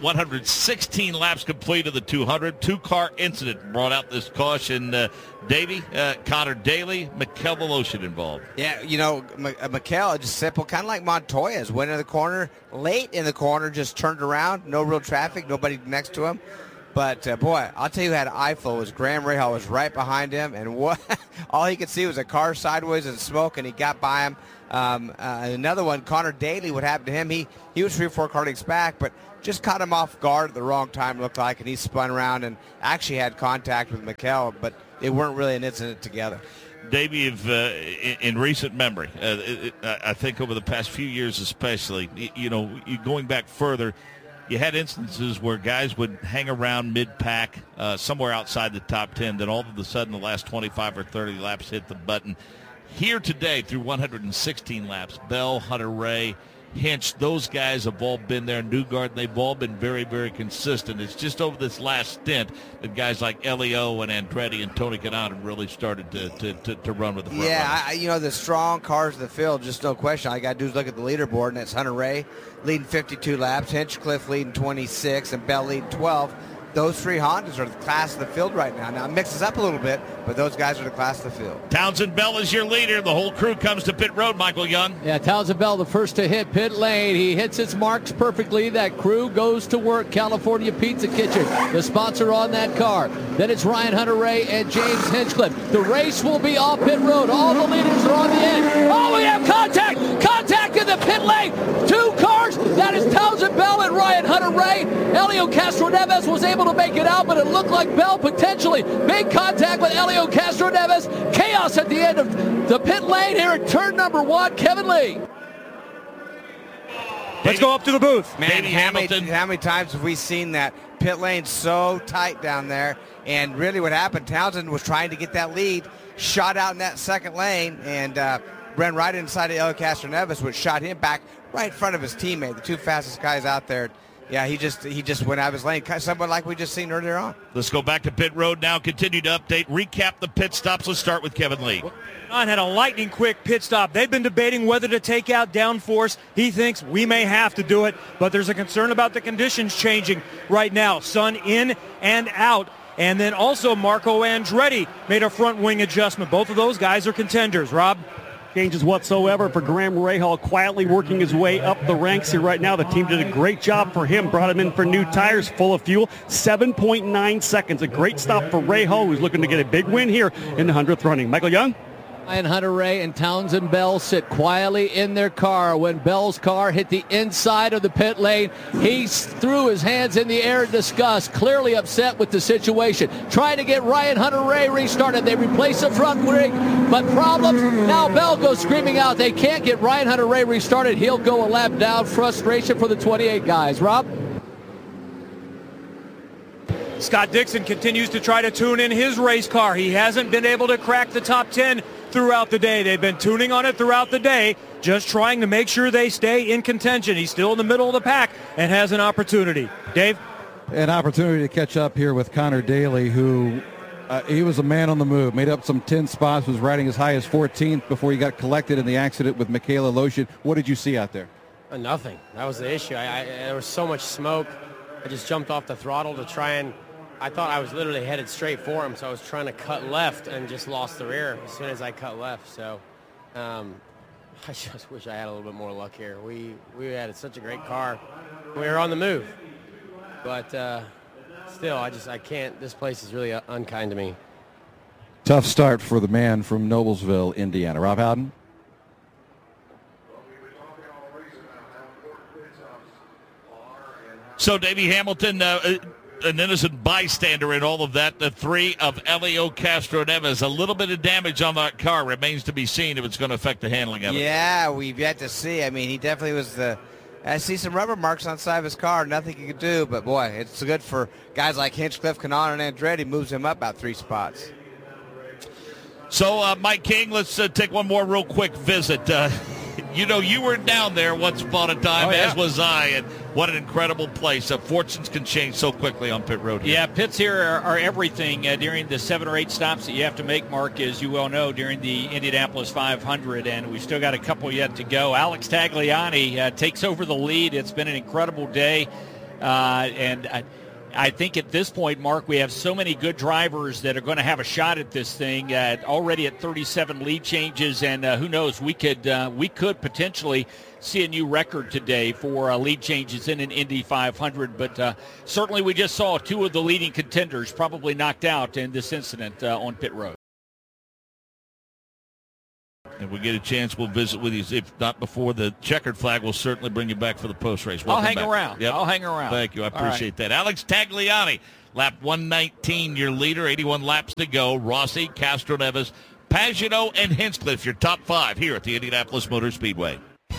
116 laps complete of the 200. 2-car incident brought out this caution. Davey, Connor Daly, Michaela Lotion involved. Yeah, you know, Michaela, just simple, kind of like Montoya's. Went in the corner, late in the corner, just turned around. No real traffic, nobody next to him. But, boy, I'll tell you who had eye flow was Graham Rahal was right behind him, and what all he could see was a car sideways and smoke, and he got by him. Another one, Connor Daly, what happened to him, he was 3 or 4 car lengths back, but just caught him off guard at the wrong time, looked like, and he spun around and actually had contact with Michaela, but they weren't really an incident together. Davey, in recent memory, I think over the past few years especially, you know, going back further, you had instances where guys would hang around mid-pack, somewhere outside the top 10, then all of a sudden the last 25 or 30 laps hit the button. Here today, through 116 laps, Bell, Hunter-Reay, Hinch, those guys have all been there. Newgarden, they've all been very, very consistent. It's just over this last stint that guys like Elio and Andretti and Tony Kanaan have really started to run with the front runners. You know, the strong cars of the field, just no question. All I got to do is look at the leaderboard, and that's Hunter-Reay leading 52 laps, Hinchcliffe leading 26, and Bell leading 12. Those 3 Hondas are the class of the field right now. Now, it mixes up a little bit, but those guys are the class of the field. Townsend Bell is your leader. The whole crew comes to pit road, Michael Young. Yeah, Townsend Bell, the first to hit pit lane. He hits its marks perfectly. That crew goes to work. California Pizza Kitchen, the sponsor on that car. Then it's Ryan Hunter-Reay and James Hinchcliffe. The race will be off pit road. All the leaders are on the end. Oh, we have contact! Contact in the pit lane! 2 cars! That is Townsend Bell and Ryan Hunter-Reay. Elio Castroneves was able to make it out, but it looked like Bell potentially made contact with Elio Castroneves. Chaos at the end of the pit lane here at turn number 1. Kevin Lee. Let's go up to the booth. Man, how many times have we seen that pit lane so tight down there? And really what happened, Townsend was trying to get that lead, shot out in that second lane, and ran right inside of Elio Castroneves, which shot him back right in front of his teammate, the 2 fastest guys out there. Yeah, he just went out of his lane, somewhat like we just seen earlier on. Let's go back to pit road now, continue to update, recap the pit stops. Let's start with Kevin Lee. John had a lightning quick pit stop. They've been debating whether to take out downforce. He thinks we may have to do it, but there's a concern about the conditions changing right now. Sun in and out. And then also Marco Andretti made a front wing adjustment. Both of those guys are contenders. Rob? Changes whatsoever for Graham Rahal, quietly working his way up the ranks here right now. The team did a great job for him, brought him in for new tires, full of fuel, 7.9 seconds. A great stop for Rahal, who's looking to get a big win here in the 100th running. Michael Young? And Hunter-Reay and Townsend Bell sit quietly in their car. When Bell's car hit the inside of the pit lane, he threw his hands in the air in disgust, clearly upset with the situation. Trying to get Ryan Hunter-Reay restarted. They replace the front wing, but problems. Now Bell goes screaming out. They can't get Ryan Hunter-Reay restarted. He'll go a lap down. Frustration for the 28 guys. Rob? Scott Dixon continues to try to tune in his race car. He hasn't been able to crack the top 10 throughout the day. They've been tuning on it throughout the day, just trying to make sure they stay in contention. He's still in the middle of the pack and has an opportunity. Dave? An opportunity to catch up here with Connor Daly, who he was a man on the move, made up some 10 spots, was riding as high as 14th before he got collected in the accident with Michaela Lotion. What did you see out there? Nothing. That was the issue. There was so much smoke. I just jumped off the throttle to try and I thought I was literally headed straight for him, so I was trying to cut left and just lost the rear as soon as I cut left. So I just wish I had a little bit more luck here. We had such a great car. We were on the move. But still, I can't. This place is really unkind to me. Tough start for the man from Noblesville, Indiana. Rob Howden? So, Davey Hamilton, an innocent bystander in all of that. The 3 of Elio Castroneves. A little bit of damage on that car. Remains to be seen if it's going to affect the handling of it. Yeah, we've yet to see. I mean, he definitely was I see some rubber marks on the side of his car. Nothing he could do, but boy, it's good for guys like Hinchcliffe, Kanaan, and Andretti. Moves him up about 3 spots. So, Mike King, let's take one more real quick visit. You were down there once upon a time, as was I, and what an incredible place. Fortunes can change so quickly on pit road here. Yeah, pits here are everything during the 7 or 8 stops that you have to make, Mark, as you well know, during the Indianapolis 500, and we've still got a couple yet to go. Alex Tagliani takes over the lead. It's been an incredible day, and I think at this point, Mark, we have so many good drivers that are going to have a shot at this thing. Already at 37 lead changes, and who knows? We could potentially see a new record today for lead changes in an Indy 500. But certainly, we just saw 2 of the leading contenders probably knocked out in this incident on pit road. If we get a chance, we'll visit with you. If not before the checkered flag, we'll certainly bring you back for the post-race. I'll hang around. Yep. I'll hang around. Thank you. I appreciate that. Alex Tagliani, lap 119, your leader, 81 laps to go. Rossi, Castroneves, Pagenaud, and Hinchcliffe, your top 5 here at the Indianapolis Motor Speedway.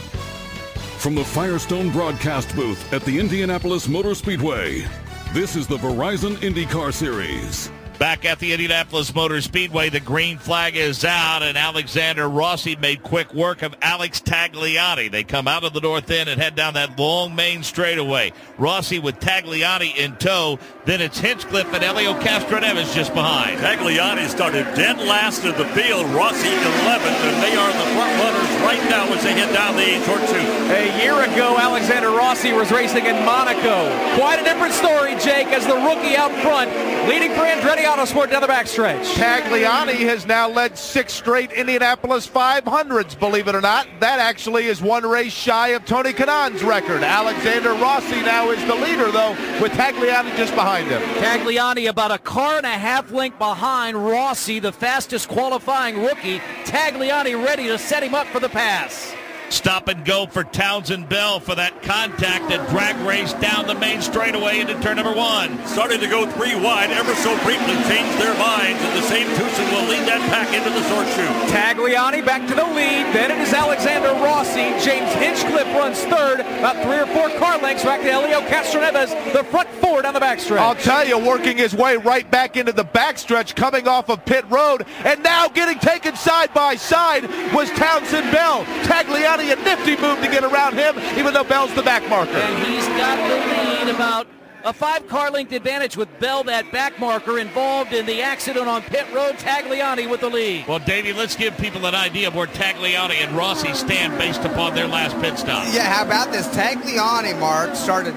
From the Firestone broadcast booth at the Indianapolis Motor Speedway, this is the Verizon IndyCar Series. Back at the Indianapolis Motor Speedway, the green flag is out, and Alexander Rossi made quick work of Alex Tagliani. They come out of the north end and head down that long main straightaway. Rossi with Tagliani in tow. Then it's Hinchcliffe and Elio Castroneves just behind. Tagliani started dead last in the field. Rossi 11th, and they are the front runners right now as they head down the short chute. A year ago, Alexander Rossi was racing in Monaco. Quite a different story, Jake, as the rookie out front, leading for Andretti Autosport down the backstretch. Tagliani has now led 6 straight Indianapolis 500s, believe it or not. That actually is 1 race shy of Tony Kanaan's record. Alexander Rossi now is the leader, though, with Tagliani just behind him. Tagliani about a car and a half length behind Rossi, the fastest qualifying rookie. Tagliani ready to set him up for the pass. Stop and go for Townsend Bell for that contact and drag race down the main straightaway into turn number 1. Starting to go 3 wide, ever so briefly changed their minds, and the same twosome will lead that pack into the short chute. Tagliani back to the lead, then it is Alexander Rossi. James Hinchcliffe runs third, about 3 or 4 car lengths back to Elio Castroneves, the front 4 down the backstretch. I'll tell you, working his way right back into the backstretch, coming off of pit road, and now getting taken side by side was Townsend Bell. Tagliani, a nifty move to get around him, even though Bell's the back marker. And he's got the lead, about a 5 car length advantage with Bell, that back marker, involved in the accident on pit road. Tagliani with the lead. Well, Davey, let's give people an idea of where Tagliani and Rossi stand based upon their last pit stop. Yeah, how about this? Tagliani, Mark, started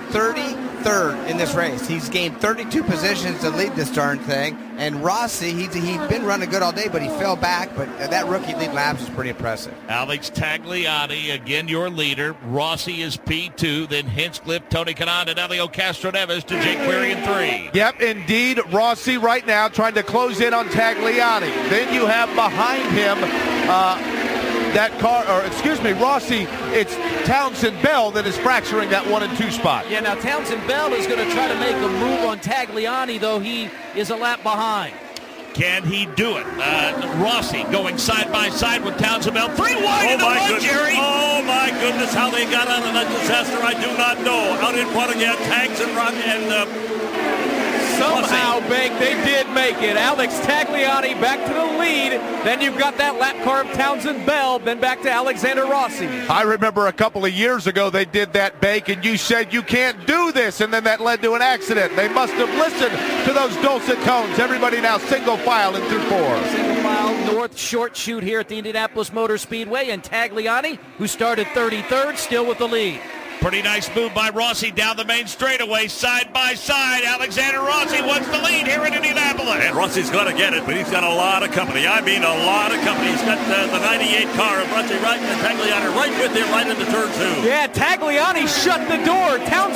33rd in this race. He's gained 32 positions to lead this darn thing. And Rossi, he's been running good all day, but he fell back. But that rookie lead laps is pretty impressive. Alex Tagliani, again, your leader. Rossi is P2, then Hinchcliffe, Tony Kanaan, and Elio Castroneves to Jake Query in 3. Yep, indeed. Rossi right now trying to close in on Tagliani. Then you have behind him Rossi, it's Townsend Bell that is fracturing that 1 and 2 spot. Yeah, now Townsend Bell is going to try to make a move on Tagliani, though he is a lap behind. Can he do it? Rossi going side by side with Townsend Bell. 3 wide in the mud, Jerry. Oh, my goodness, how they got out of that disaster, I do not know. Out in front again, Tags and Rock and somehow, Bank, they did make it. Alex Tagliani back to the lead. Then you've got that lap car of Townsend Bell. Then back to Alexander Rossi. I remember a couple of years ago they did that, Bank, and you said you can't do this, and then that led to an accident. They must have listened to those dulcet tones. Everybody now single file in through 4. Single file north short chute here at the Indianapolis Motor Speedway, and Tagliani, who started 33rd, still with the lead. Pretty nice move by Rossi down the main straightaway, side by side. Alexander Rossi wants the lead here in Indianapolis. And Rossi's going to get it, but he's got a lot of company. I mean, a lot of company. He's got the 98 car of Rossi right, and Tagliani right with him right into turn 2. Yeah, Tagliani shut the door. Townsend Bell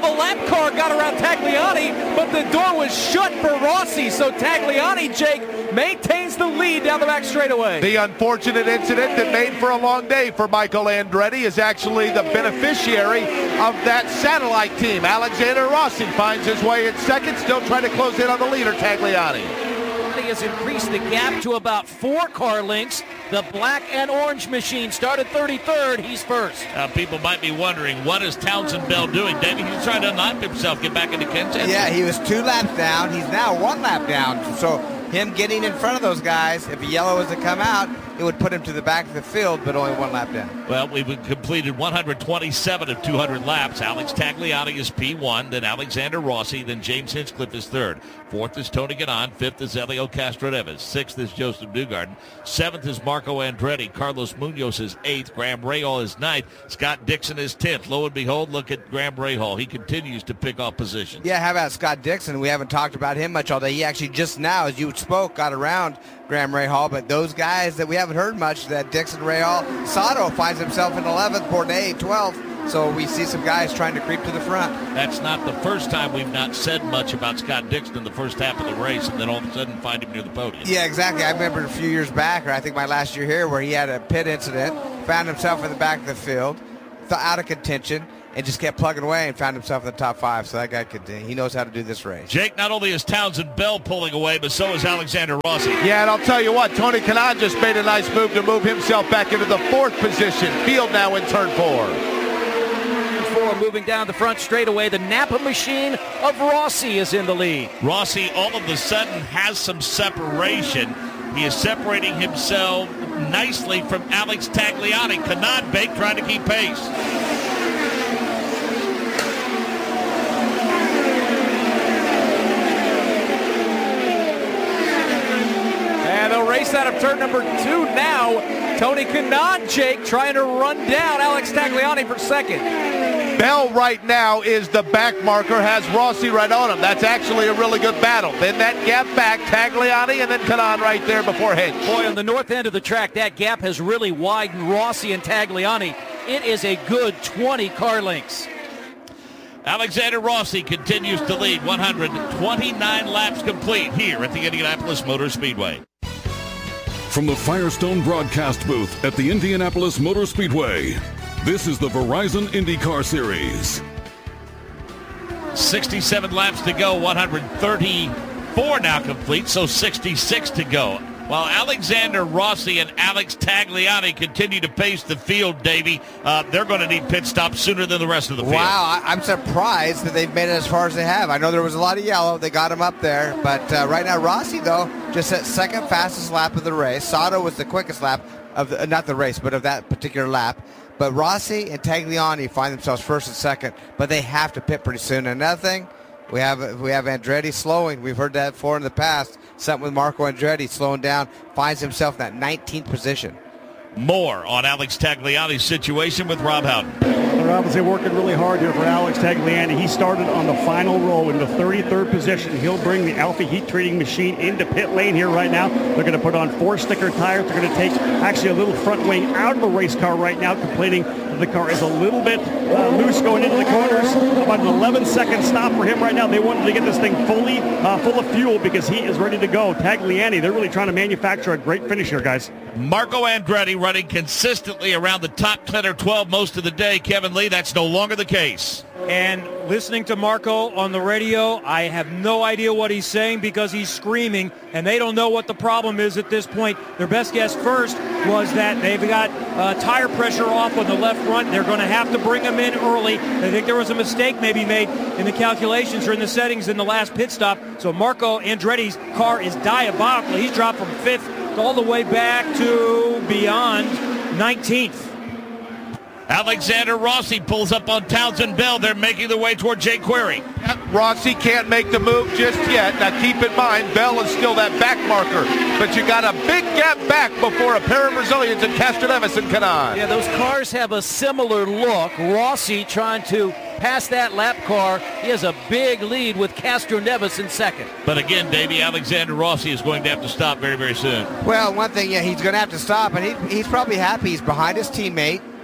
the lap car got around Tagliani, but the door was shut for Rossi. So Tagliani, Jake, maintains the lead down the back straightaway. The unfortunate incident that made for a long day for Michael Andretti is actually the beneficiary of that satellite team. Alexander Rossi finds his way in second, still trying to close in on the leader, Tagliani. He has increased the gap to about 4 car lengths. The black and orange machine started 33rd. He's first. People might be wondering, what is Townsend Bell doing? David, he's trying to knock himself, get back into contention. Yeah, he was 2 laps down. He's now 1 lap down. So him getting in front of those guys, if a yellow was to come out, it would put him to the back of the field, but only 1 lap down. Well, we've completed 127 of 200 laps. Alex Tagliani is P1, then Alexander Rossi, then James Hinchcliffe is third. Fourth is Tony Kanaan. Fifth is Elio Castroneves. Sixth is Joseph Newgarden. Seventh is Marco Andretti. Carlos Munoz is eighth. Graham Rahal is ninth. Scott Dixon is 10th. Lo and behold, look at Graham Rahal. He continues to pick off positions. Yeah, how about Scott Dixon? We haven't talked about him much all day. He actually just now, as you spoke, got around Graham Rahal, but those guys that we haven't heard much, that Dixon, Rahal, Sato finds himself in 11th, Bourdais 12th. So we see some guys trying to creep to the front. That's not the first time we've not said much about Scott Dixon in the first half of the race, and then all of a sudden find him near the podium. Yeah, exactly. I remember a few years back, or I think my last year here, where he had a pit incident, found himself in the back of the field, out of contention, and just kept plugging away and found himself in the top 5. So that guy he knows how to do this race. Jake, not only is Townsend Bell pulling away, but so is Alexander Rossi. Yeah, and I'll tell you what, Tony Kanaan just made a nice move to move himself back into the 4th position. Field now in turn 4. Moving down the front straightaway, the Napa machine of Rossi is in the lead. Rossi all of a sudden has some separation. He is separating himself nicely from Alex Tagliani. Kanaan Bake trying to keep pace. And they'll race out of turn number 2 now. Tony Kanaan, Jake, trying to run down Alex Tagliani for second. Bell right now is the back marker, has Rossi right on him. That's actually a really good battle. Then that gap back, Tagliani, and then Kanaan right there before Hinch. Boy, on the north end of the track, that gap has really widened Rossi and Tagliani. It is a good 20 car lengths. Alexander Rossi continues to lead, 129 laps complete here at the Indianapolis Motor Speedway. From the Firestone broadcast booth at the Indianapolis Motor Speedway, this is the Verizon IndyCar Series. 67 laps to go, 134 now complete, so 66 to go. While Alexander Rossi and Alex Tagliani continue to pace the field, Davey, they're going to need pit stops sooner than the rest of the field. Wow, I'm surprised that they've made it as far as they have. I know there was a lot of yellow. They got him up there. But right now, Rossi, though, just at second fastest lap of the race. Sato was the quickest lap of not the race, but of that particular lap. But Rossi and Tagliani find themselves first and second, but they have to pit pretty soon. Another thing, we have Andretti slowing. We've heard that before in the past. Something with Marco Andretti slowing down, finds himself in that 19th position. More on Alex Tagliani's situation with Rob Howden. They're obviously working really hard here for Alex Tagliani. He started on the final row in the 33rd position. He'll bring the Alpha heat treating machine into pit lane here right now. They're going to put on 4-sticker tires. They're going to take actually a little front wing out of the race car right now, complaining that the car is a little bit loose going into the corners. About an 11-second stop for him right now. They wanted to get this thing fully full of fuel because he is ready to go. Tagliani, they're really trying to manufacture a great finish here, guys. Marco Andretti running consistently around the top 10 or 12 most of the day. Kevin Lee, that's no longer the case. And listening to Marco on the radio, I have no idea what he's saying because he's screaming, and they don't know what the problem is at this point. Their best guess first was that they've got tire pressure off on the left front. They're going to have to bring him in early. They think there was a mistake maybe made in the calculations or in the settings in the last pit stop. So Marco Andretti's car is diabolical. He's dropped from 5th all the way back to beyond 19th. Alexander Rossi pulls up on Townsend Bell. They're making their way toward Jake Query. Rossi can't make the move just yet. Now keep in mind, Bell is still that back marker, but you got a big gap back before a pair of Brazilians in Castroneves and Kanaan. Yeah, those cars have a similar look. Rossi trying to pass that lap car. He has a big lead with Castroneves in second. But again, Davey, Alexander Rossi is going to have to stop very, very soon. Well, one thing, yeah, he's going to have to stop, and he's probably happy. He's behind his teammate,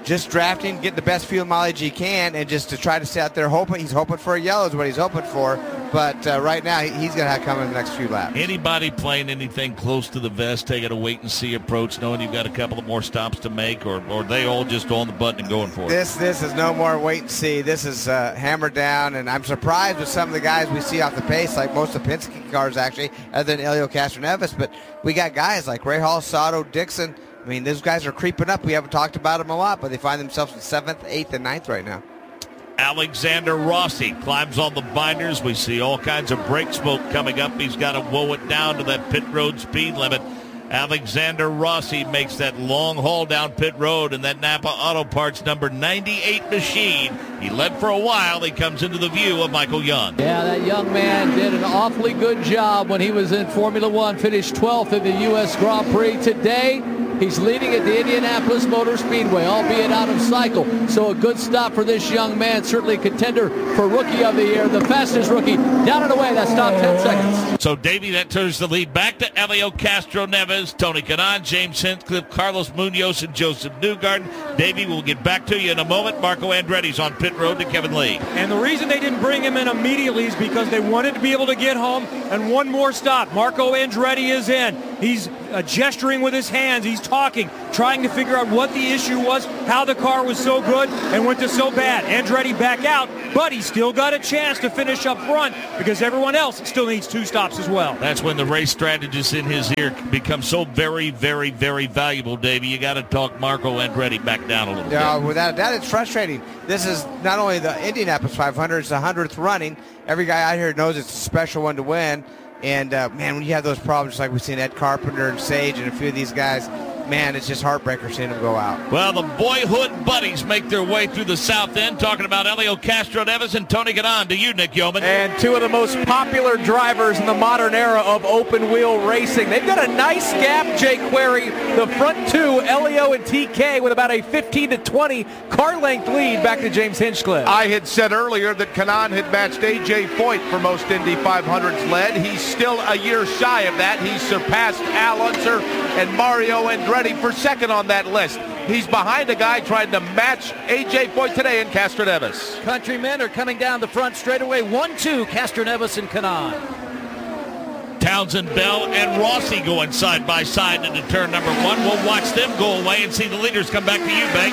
just drafting, get the best fuel mileage he can, and just to try to stay out there hoping. He's hoping for a yellow is what he's hoping for. But right now, he's going to have to come in the next few laps. Anybody playing anything close to the vest, taking a wait-and-see approach, knowing you've got a couple of more stops to make, or they all just on the button and going for it? This is no more wait-and-see. This is hammered down, and I'm surprised with some of the guys we see off the pace, like most of the Penske cars, actually, other than Helio Castroneves. But we got guys like Ray Hall, Sato, Dixon. I mean, those guys are creeping up. We haven't talked about them a lot, but they find themselves in 7th, 8th, and 9th right now. Alexander Rossi climbs on the binders. We see all kinds of brake smoke coming up. He's got to woe it down to that pit road speed limit. Alexander Rossi makes that long haul down pit road in that Napa Auto Parts number 98 machine. He led for a while. He comes into the view of Michael Young. Yeah, that young man did an awfully good job when he was in Formula One, finished 12th in the U.S. Grand Prix. Today, he's leading at the Indianapolis Motor Speedway, albeit out of cycle. So a good stop for this young man, certainly a contender for Rookie of the Year, the fastest rookie. Down and away, that's top 10 seconds. So, Davey, that turns the lead back to Helio Castroneves, Tony Kanaan, James Hinchcliffe, Carlos Munoz, and Joseph Newgarden. Davey, we'll get back to you in a moment. Marco Andretti's on pit road to Kevin Lee. And the reason they didn't bring him in immediately is because they wanted to be able to get home and one more stop. Marco Andretti is in. He's gesturing with his hands. He's talking, trying to figure out what the issue was, how the car was so good and went to so bad. Andretti back out, but he still got a chance to finish up front because everyone else still needs 2 stops as well. That's when the race strategist in his ear becomes so very, very, very valuable, Davey. You got to talk Marco Andretti back down a little bit. Yeah, without a doubt, it's frustrating. This is not only the Indianapolis 500, it's the 100th running. Every guy out here knows it's a special one to win. And, man, when you have those problems like we've seen Ed Carpenter and Sage and a few of these guys, man, it's just heartbreaker seeing them go out. Well, the boyhood buddies make their way through the south end, talking about Helio Castroneves and Tony Kanaan. To you, Nick Yeoman. And two of the most popular drivers in the modern era of open-wheel racing. They've got a nice gap, Jay Query. The front two, Helio and TK, with about a 15 to 20 car length lead back to James Hinchcliffe. I had said earlier that Kanaan had matched A.J. Foyt for most Indy 500s led. He's still a year shy of that. He's surpassed Al Unser and Mario Andretti for second on that list. He's behind a guy trying to match A.J. Foyt today in Castroneves. Countrymen are coming down the front straightaway. 1-2, Castroneves and Kanaan. Townsend, Bell, and Rossi going side by side into turn number 1. We'll watch them go away and see the leaders come back to you, Bank.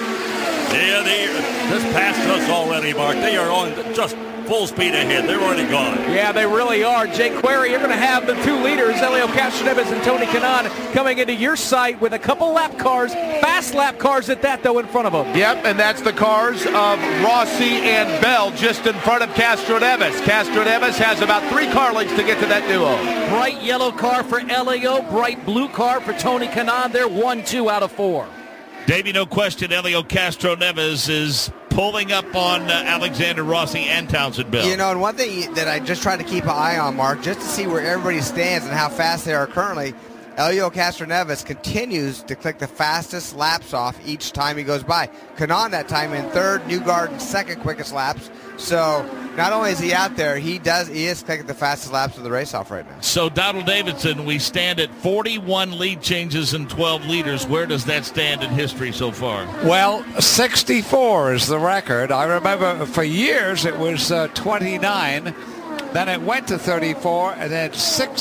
Yeah, they just passed us already, Mark. They are on just full speed ahead. They're already gone. Yeah, they really are. Jay Query, you're going to have the two leaders, Helio Castroneves and Tony Kanaan, coming into your sight with a couple lap cars, fast lap cars at that, though, in front of them. Yep, and that's the cars of Rossi and Bell just in front of Castroneves. Castroneves has about 3 car lengths to get to that duo. Bright yellow car for Helio, bright blue car for Tony Kanaan. They're 1-2 out of 4. Davey, no question, Helio Castroneves is pulling up on Alexander Rossi and Townsend Bell. You know, and one thing that I just try to keep an eye on, Mark, just to see where everybody stands and how fast they are currently, Helio Castroneves continues to click the fastest laps off each time he goes by. Kanaan that time in third, Newgarden second quickest laps. So not only is he out there, he is clicking the fastest laps of the race off right now. So Donald Davidson, we stand at 41 lead changes and 12 leaders. Where does that stand in history so far? Well, 64 is the record. I remember for years it was 29. Then it went to 34, and then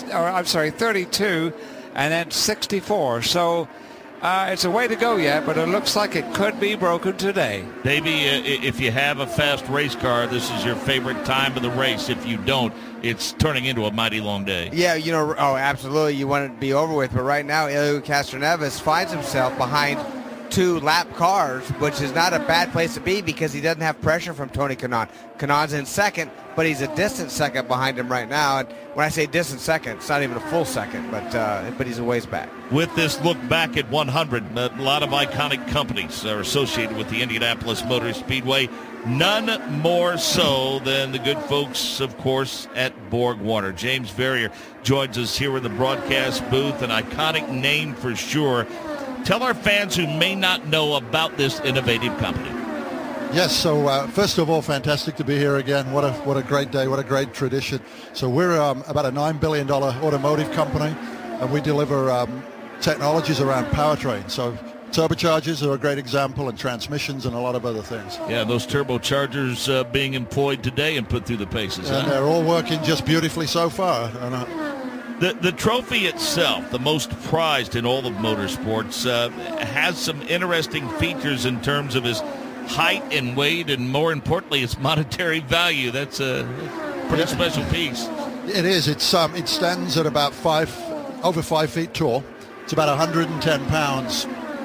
32, and then 64. So it's a way to go yet, but it looks like it could be broken today. Davey, if you have a fast race car, this is your favorite time of the race. If you don't, it's turning into a mighty long day. Yeah, you know, absolutely. You want it to be over with. But right now, Helio Castroneves finds himself behind 2 lap cars, which is not a bad place to be because he doesn't have pressure from Tony Kanaan. Kanaan's in second, but he's a distant second behind him right now. And when I say distant second, it's not even a full second, but he's a ways back. With this look back at 100, a lot of iconic companies are associated with the Indianapolis Motor Speedway. None more so than the good folks, of course, at BorgWarner. James Verrier joins us here in the broadcast booth, an iconic name for sure. Tell our fans who may not know about this innovative company. Yes, so first of all, fantastic to be here again. What a great day, what a great tradition. So we're about a $9 billion automotive company, and we deliver technologies around powertrain. So Turbochargers are a great example, and transmissions and a lot of other things. Yeah, those turbochargers being employed today and put through the paces. And they're all working just beautifully so far. The trophy itself, the most prized in all of motorsports, has some interesting features in terms of his height and weight, and more importantly, its monetary value. That's a pretty special piece. It is. It stands at about over 5 feet tall. It's about 110 pounds.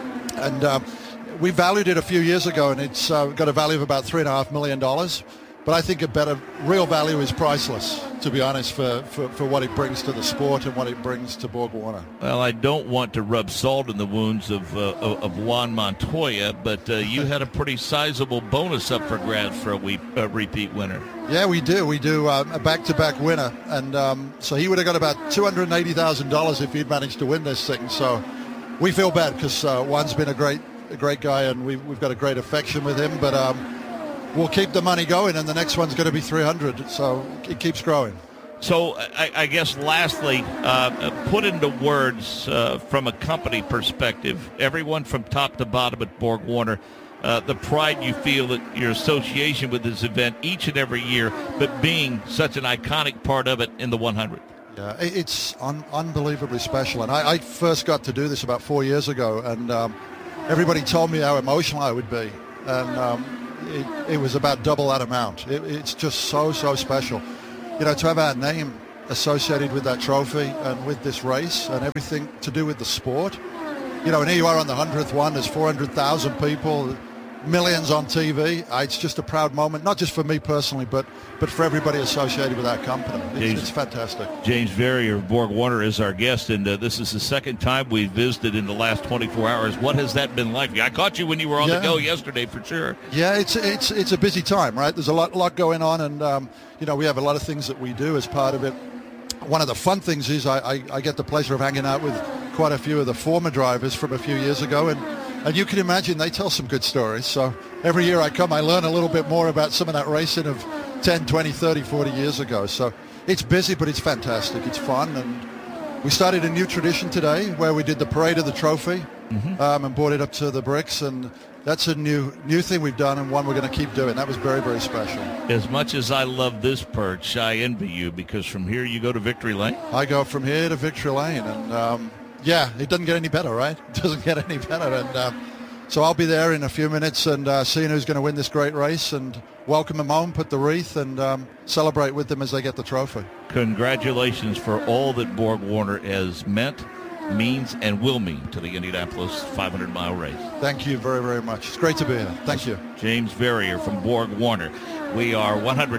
And we valued it a few years ago, and it's got a value of about $3.5 million. But I think real value is priceless, to be honest, for what it brings to the sport and what it brings to Borg Warner. Well, I don't want to rub salt in the wounds of Juan Montoya, but you had a pretty sizable bonus up for grabs for a repeat winner. Yeah, we do. We do a back-to-back winner. And so he would have got about $280,000 if he'd managed to win this thing. So we feel bad because Juan's been a great guy, and we've got a great affection with him. But we'll keep the money going, and the next one's going to be 300, so it keeps growing. So I guess lastly, put into words from a company perspective, everyone from top to bottom at Borg Warner, the pride you feel that your association with this event each and every year, but being such an iconic part of it in the 100th. Yeah, it's unbelievably special, and I first got to do this about 4 years ago, and everybody told me how emotional I would be, and it was about double that amount. It's just so special. You know, to have our name associated with that trophy and with this race and everything to do with the sport. You know, and here you are on the 100th one. There's 400,000 people, millions on TV. It's just a proud moment, not just for me personally, but for everybody associated with that company. It's fantastic. James Verrier of Borg Warner is our guest, and this is the second time we've visited in the last 24 hours. What has that been like? I caught you when you were on the go yesterday, for sure. Yeah, it's a busy time, right? There's a lot going on, and you know, we have a lot of things that we do as part of it. One of the fun things is I get the pleasure of hanging out with quite a few of the former drivers from a few years ago, and you can imagine they tell some good stories. So every year I come, I learn a little bit more about some of that racing of 10, 20, 30, 40 years ago. So it's busy, but it's fantastic. It's fun. And we started a new tradition today where we did the parade of the trophy and brought it up to the bricks. And that's a new thing we've done, and one we're going to keep doing. That was very, very special. As much as I love this perch, I envy you, because from here you go to Victory Lane. I go from here to Victory Lane, and yeah, it doesn't get any better, right? It doesn't get any better. And so I'll be there in a few minutes and seeing who's going to win this great race, and welcome them home, put the wreath, and celebrate with them as they get the trophy. Congratulations for all that Borg Warner has meant, means, and will mean to the Indianapolis 500-mile race. Thank you very, very much. It's great to be here. Thank you. James Verrier from Borg Warner. We are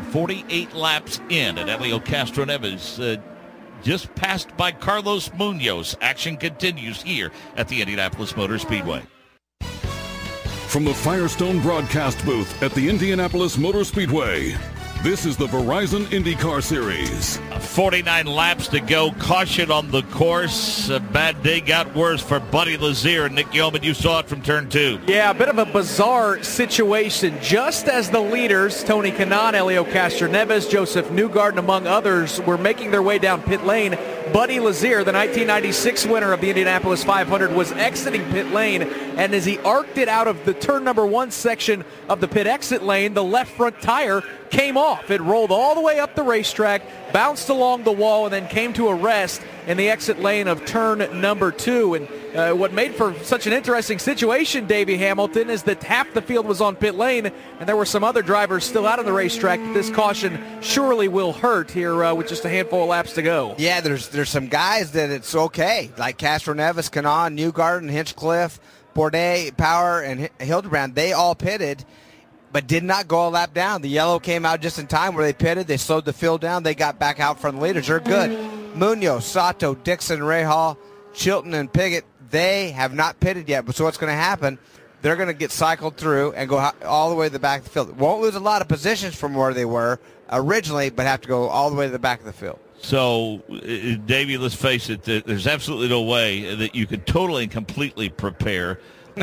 148 laps in at Helio Castroneves, just passed by Carlos Munoz. Action continues here at the Indianapolis Motor Speedway. From the Firestone broadcast booth at the Indianapolis Motor Speedway, this is the Verizon IndyCar Series. 49 laps to go. Caution on the course. A bad day got worse for Buddy Lazier. Nick Yeoman, you saw it from turn 2. Yeah, a bit of a bizarre situation. Just as the leaders, Tony Kanaan, Helio Castroneves, Joseph Newgarden, among others, were making their way down pit lane, Buddy Lazier, the 1996 winner of the Indianapolis 500, was exiting pit lane, and as he arced it out of the turn number 1 section of the pit exit lane, the left front tire came off. It rolled all the way up the racetrack, bounced along the wall, and then came to a rest in the exit lane of turn number 2. And what made for such an interesting situation, Davey Hamilton, is that half the field was on pit lane, and there were some other drivers still out on the racetrack. This caution surely will hurt here with just a handful of laps to go. Yeah, there's some guys that it's okay, like Castroneves, Kanaan, Newgarden, Hinchcliffe, Bourdais, Power, and Hildebrand. They all pitted, but did not go a lap down. The yellow came out just in time where they pitted. They slowed the field down. They got back out from the leaders. They're good. Munoz, Sato, Dixon, Rahal, Chilton, and Piggott, they have not pitted yet. So what's going to happen, they're going to get cycled through and go all the way to the back of the field. Won't lose a lot of positions from where they were originally, but have to go all the way to the back of the field. So, Davey, let's face it, there's absolutely no way that you could totally and completely prepare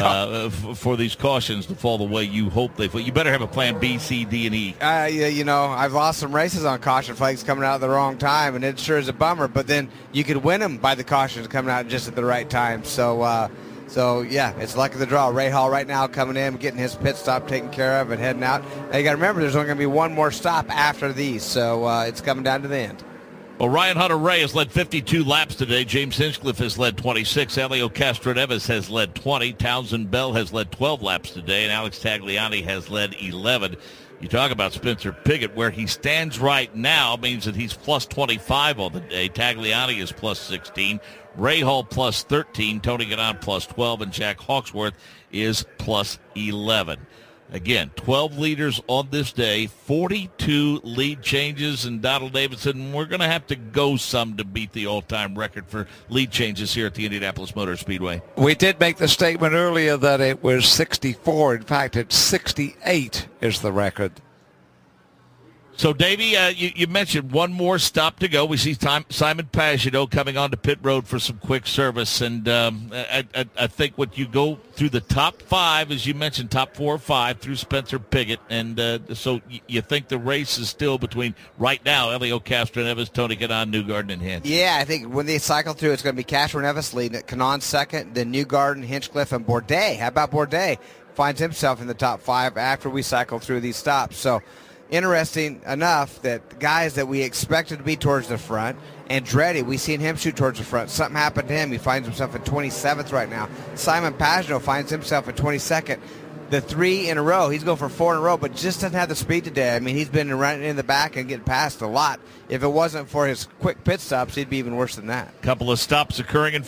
for these cautions to fall the way you hope they fall. You better have a plan B, C, D, and E. Yeah, you know, I've lost some races on caution flags coming out at the wrong time, and it sure is a bummer. But then you could win them by the cautions coming out just at the right time. So So, yeah, it's luck of the draw. Ray Hall right now coming in, getting his pit stop taken care of and heading out. Now, you got to remember, there's only going to be one more stop after these, so it's coming down to the end. Well, Ryan Hunter-Reay has led 52 laps today. James Hinchcliffe has led 26. Elio Castro-Neves has led 20. Townsend Bell has led 12 laps today, and Alex Tagliani has led 11. You talk about Spencer Pigot, where he stands right now means that he's plus 25 on the day. Tagliani is plus 16. Ray Hall plus 13. Tony Kanaan plus 12. And Jack Hawksworth is plus 11. Again, 12 leaders on this day, 42 lead changes, and Donald Davidson, we're going to have to go some to beat the all-time record for lead changes here at the Indianapolis Motor Speedway. We did make the statement earlier that it was 64. In fact, it's 68 is the record. So, Davey, you mentioned one more stop to go. We see Simon Pagenaud coming onto pit road for some quick service. And I think what you go through the top 5, as you mentioned, top 4 or 5 through Spencer Pigot. And so you think the race is still between, right now, Elio Castro-Neves, Tony Kanaan, Newgarden, and Hinch. Yeah, I think when they cycle through, it's going to be Castro-Neves leading it, Kanaan second, then Newgarden, Hinchcliffe, and Bourdais. How about Bourdais? Finds himself in the top 5 after we cycle through these stops. So, interesting enough that guys that we expected to be towards the front, Andretti, we seen him shoot towards the front. Something happened to him. He finds himself at 27th right now. Simon Pagenaud finds himself at 22nd. The 3 in a row. He's going for 4 in a row, but just doesn't have the speed today. I mean, he's been running in the back and getting past a lot. If it wasn't for his quick pit stops, he'd be even worse than that. Couple of stops occurring in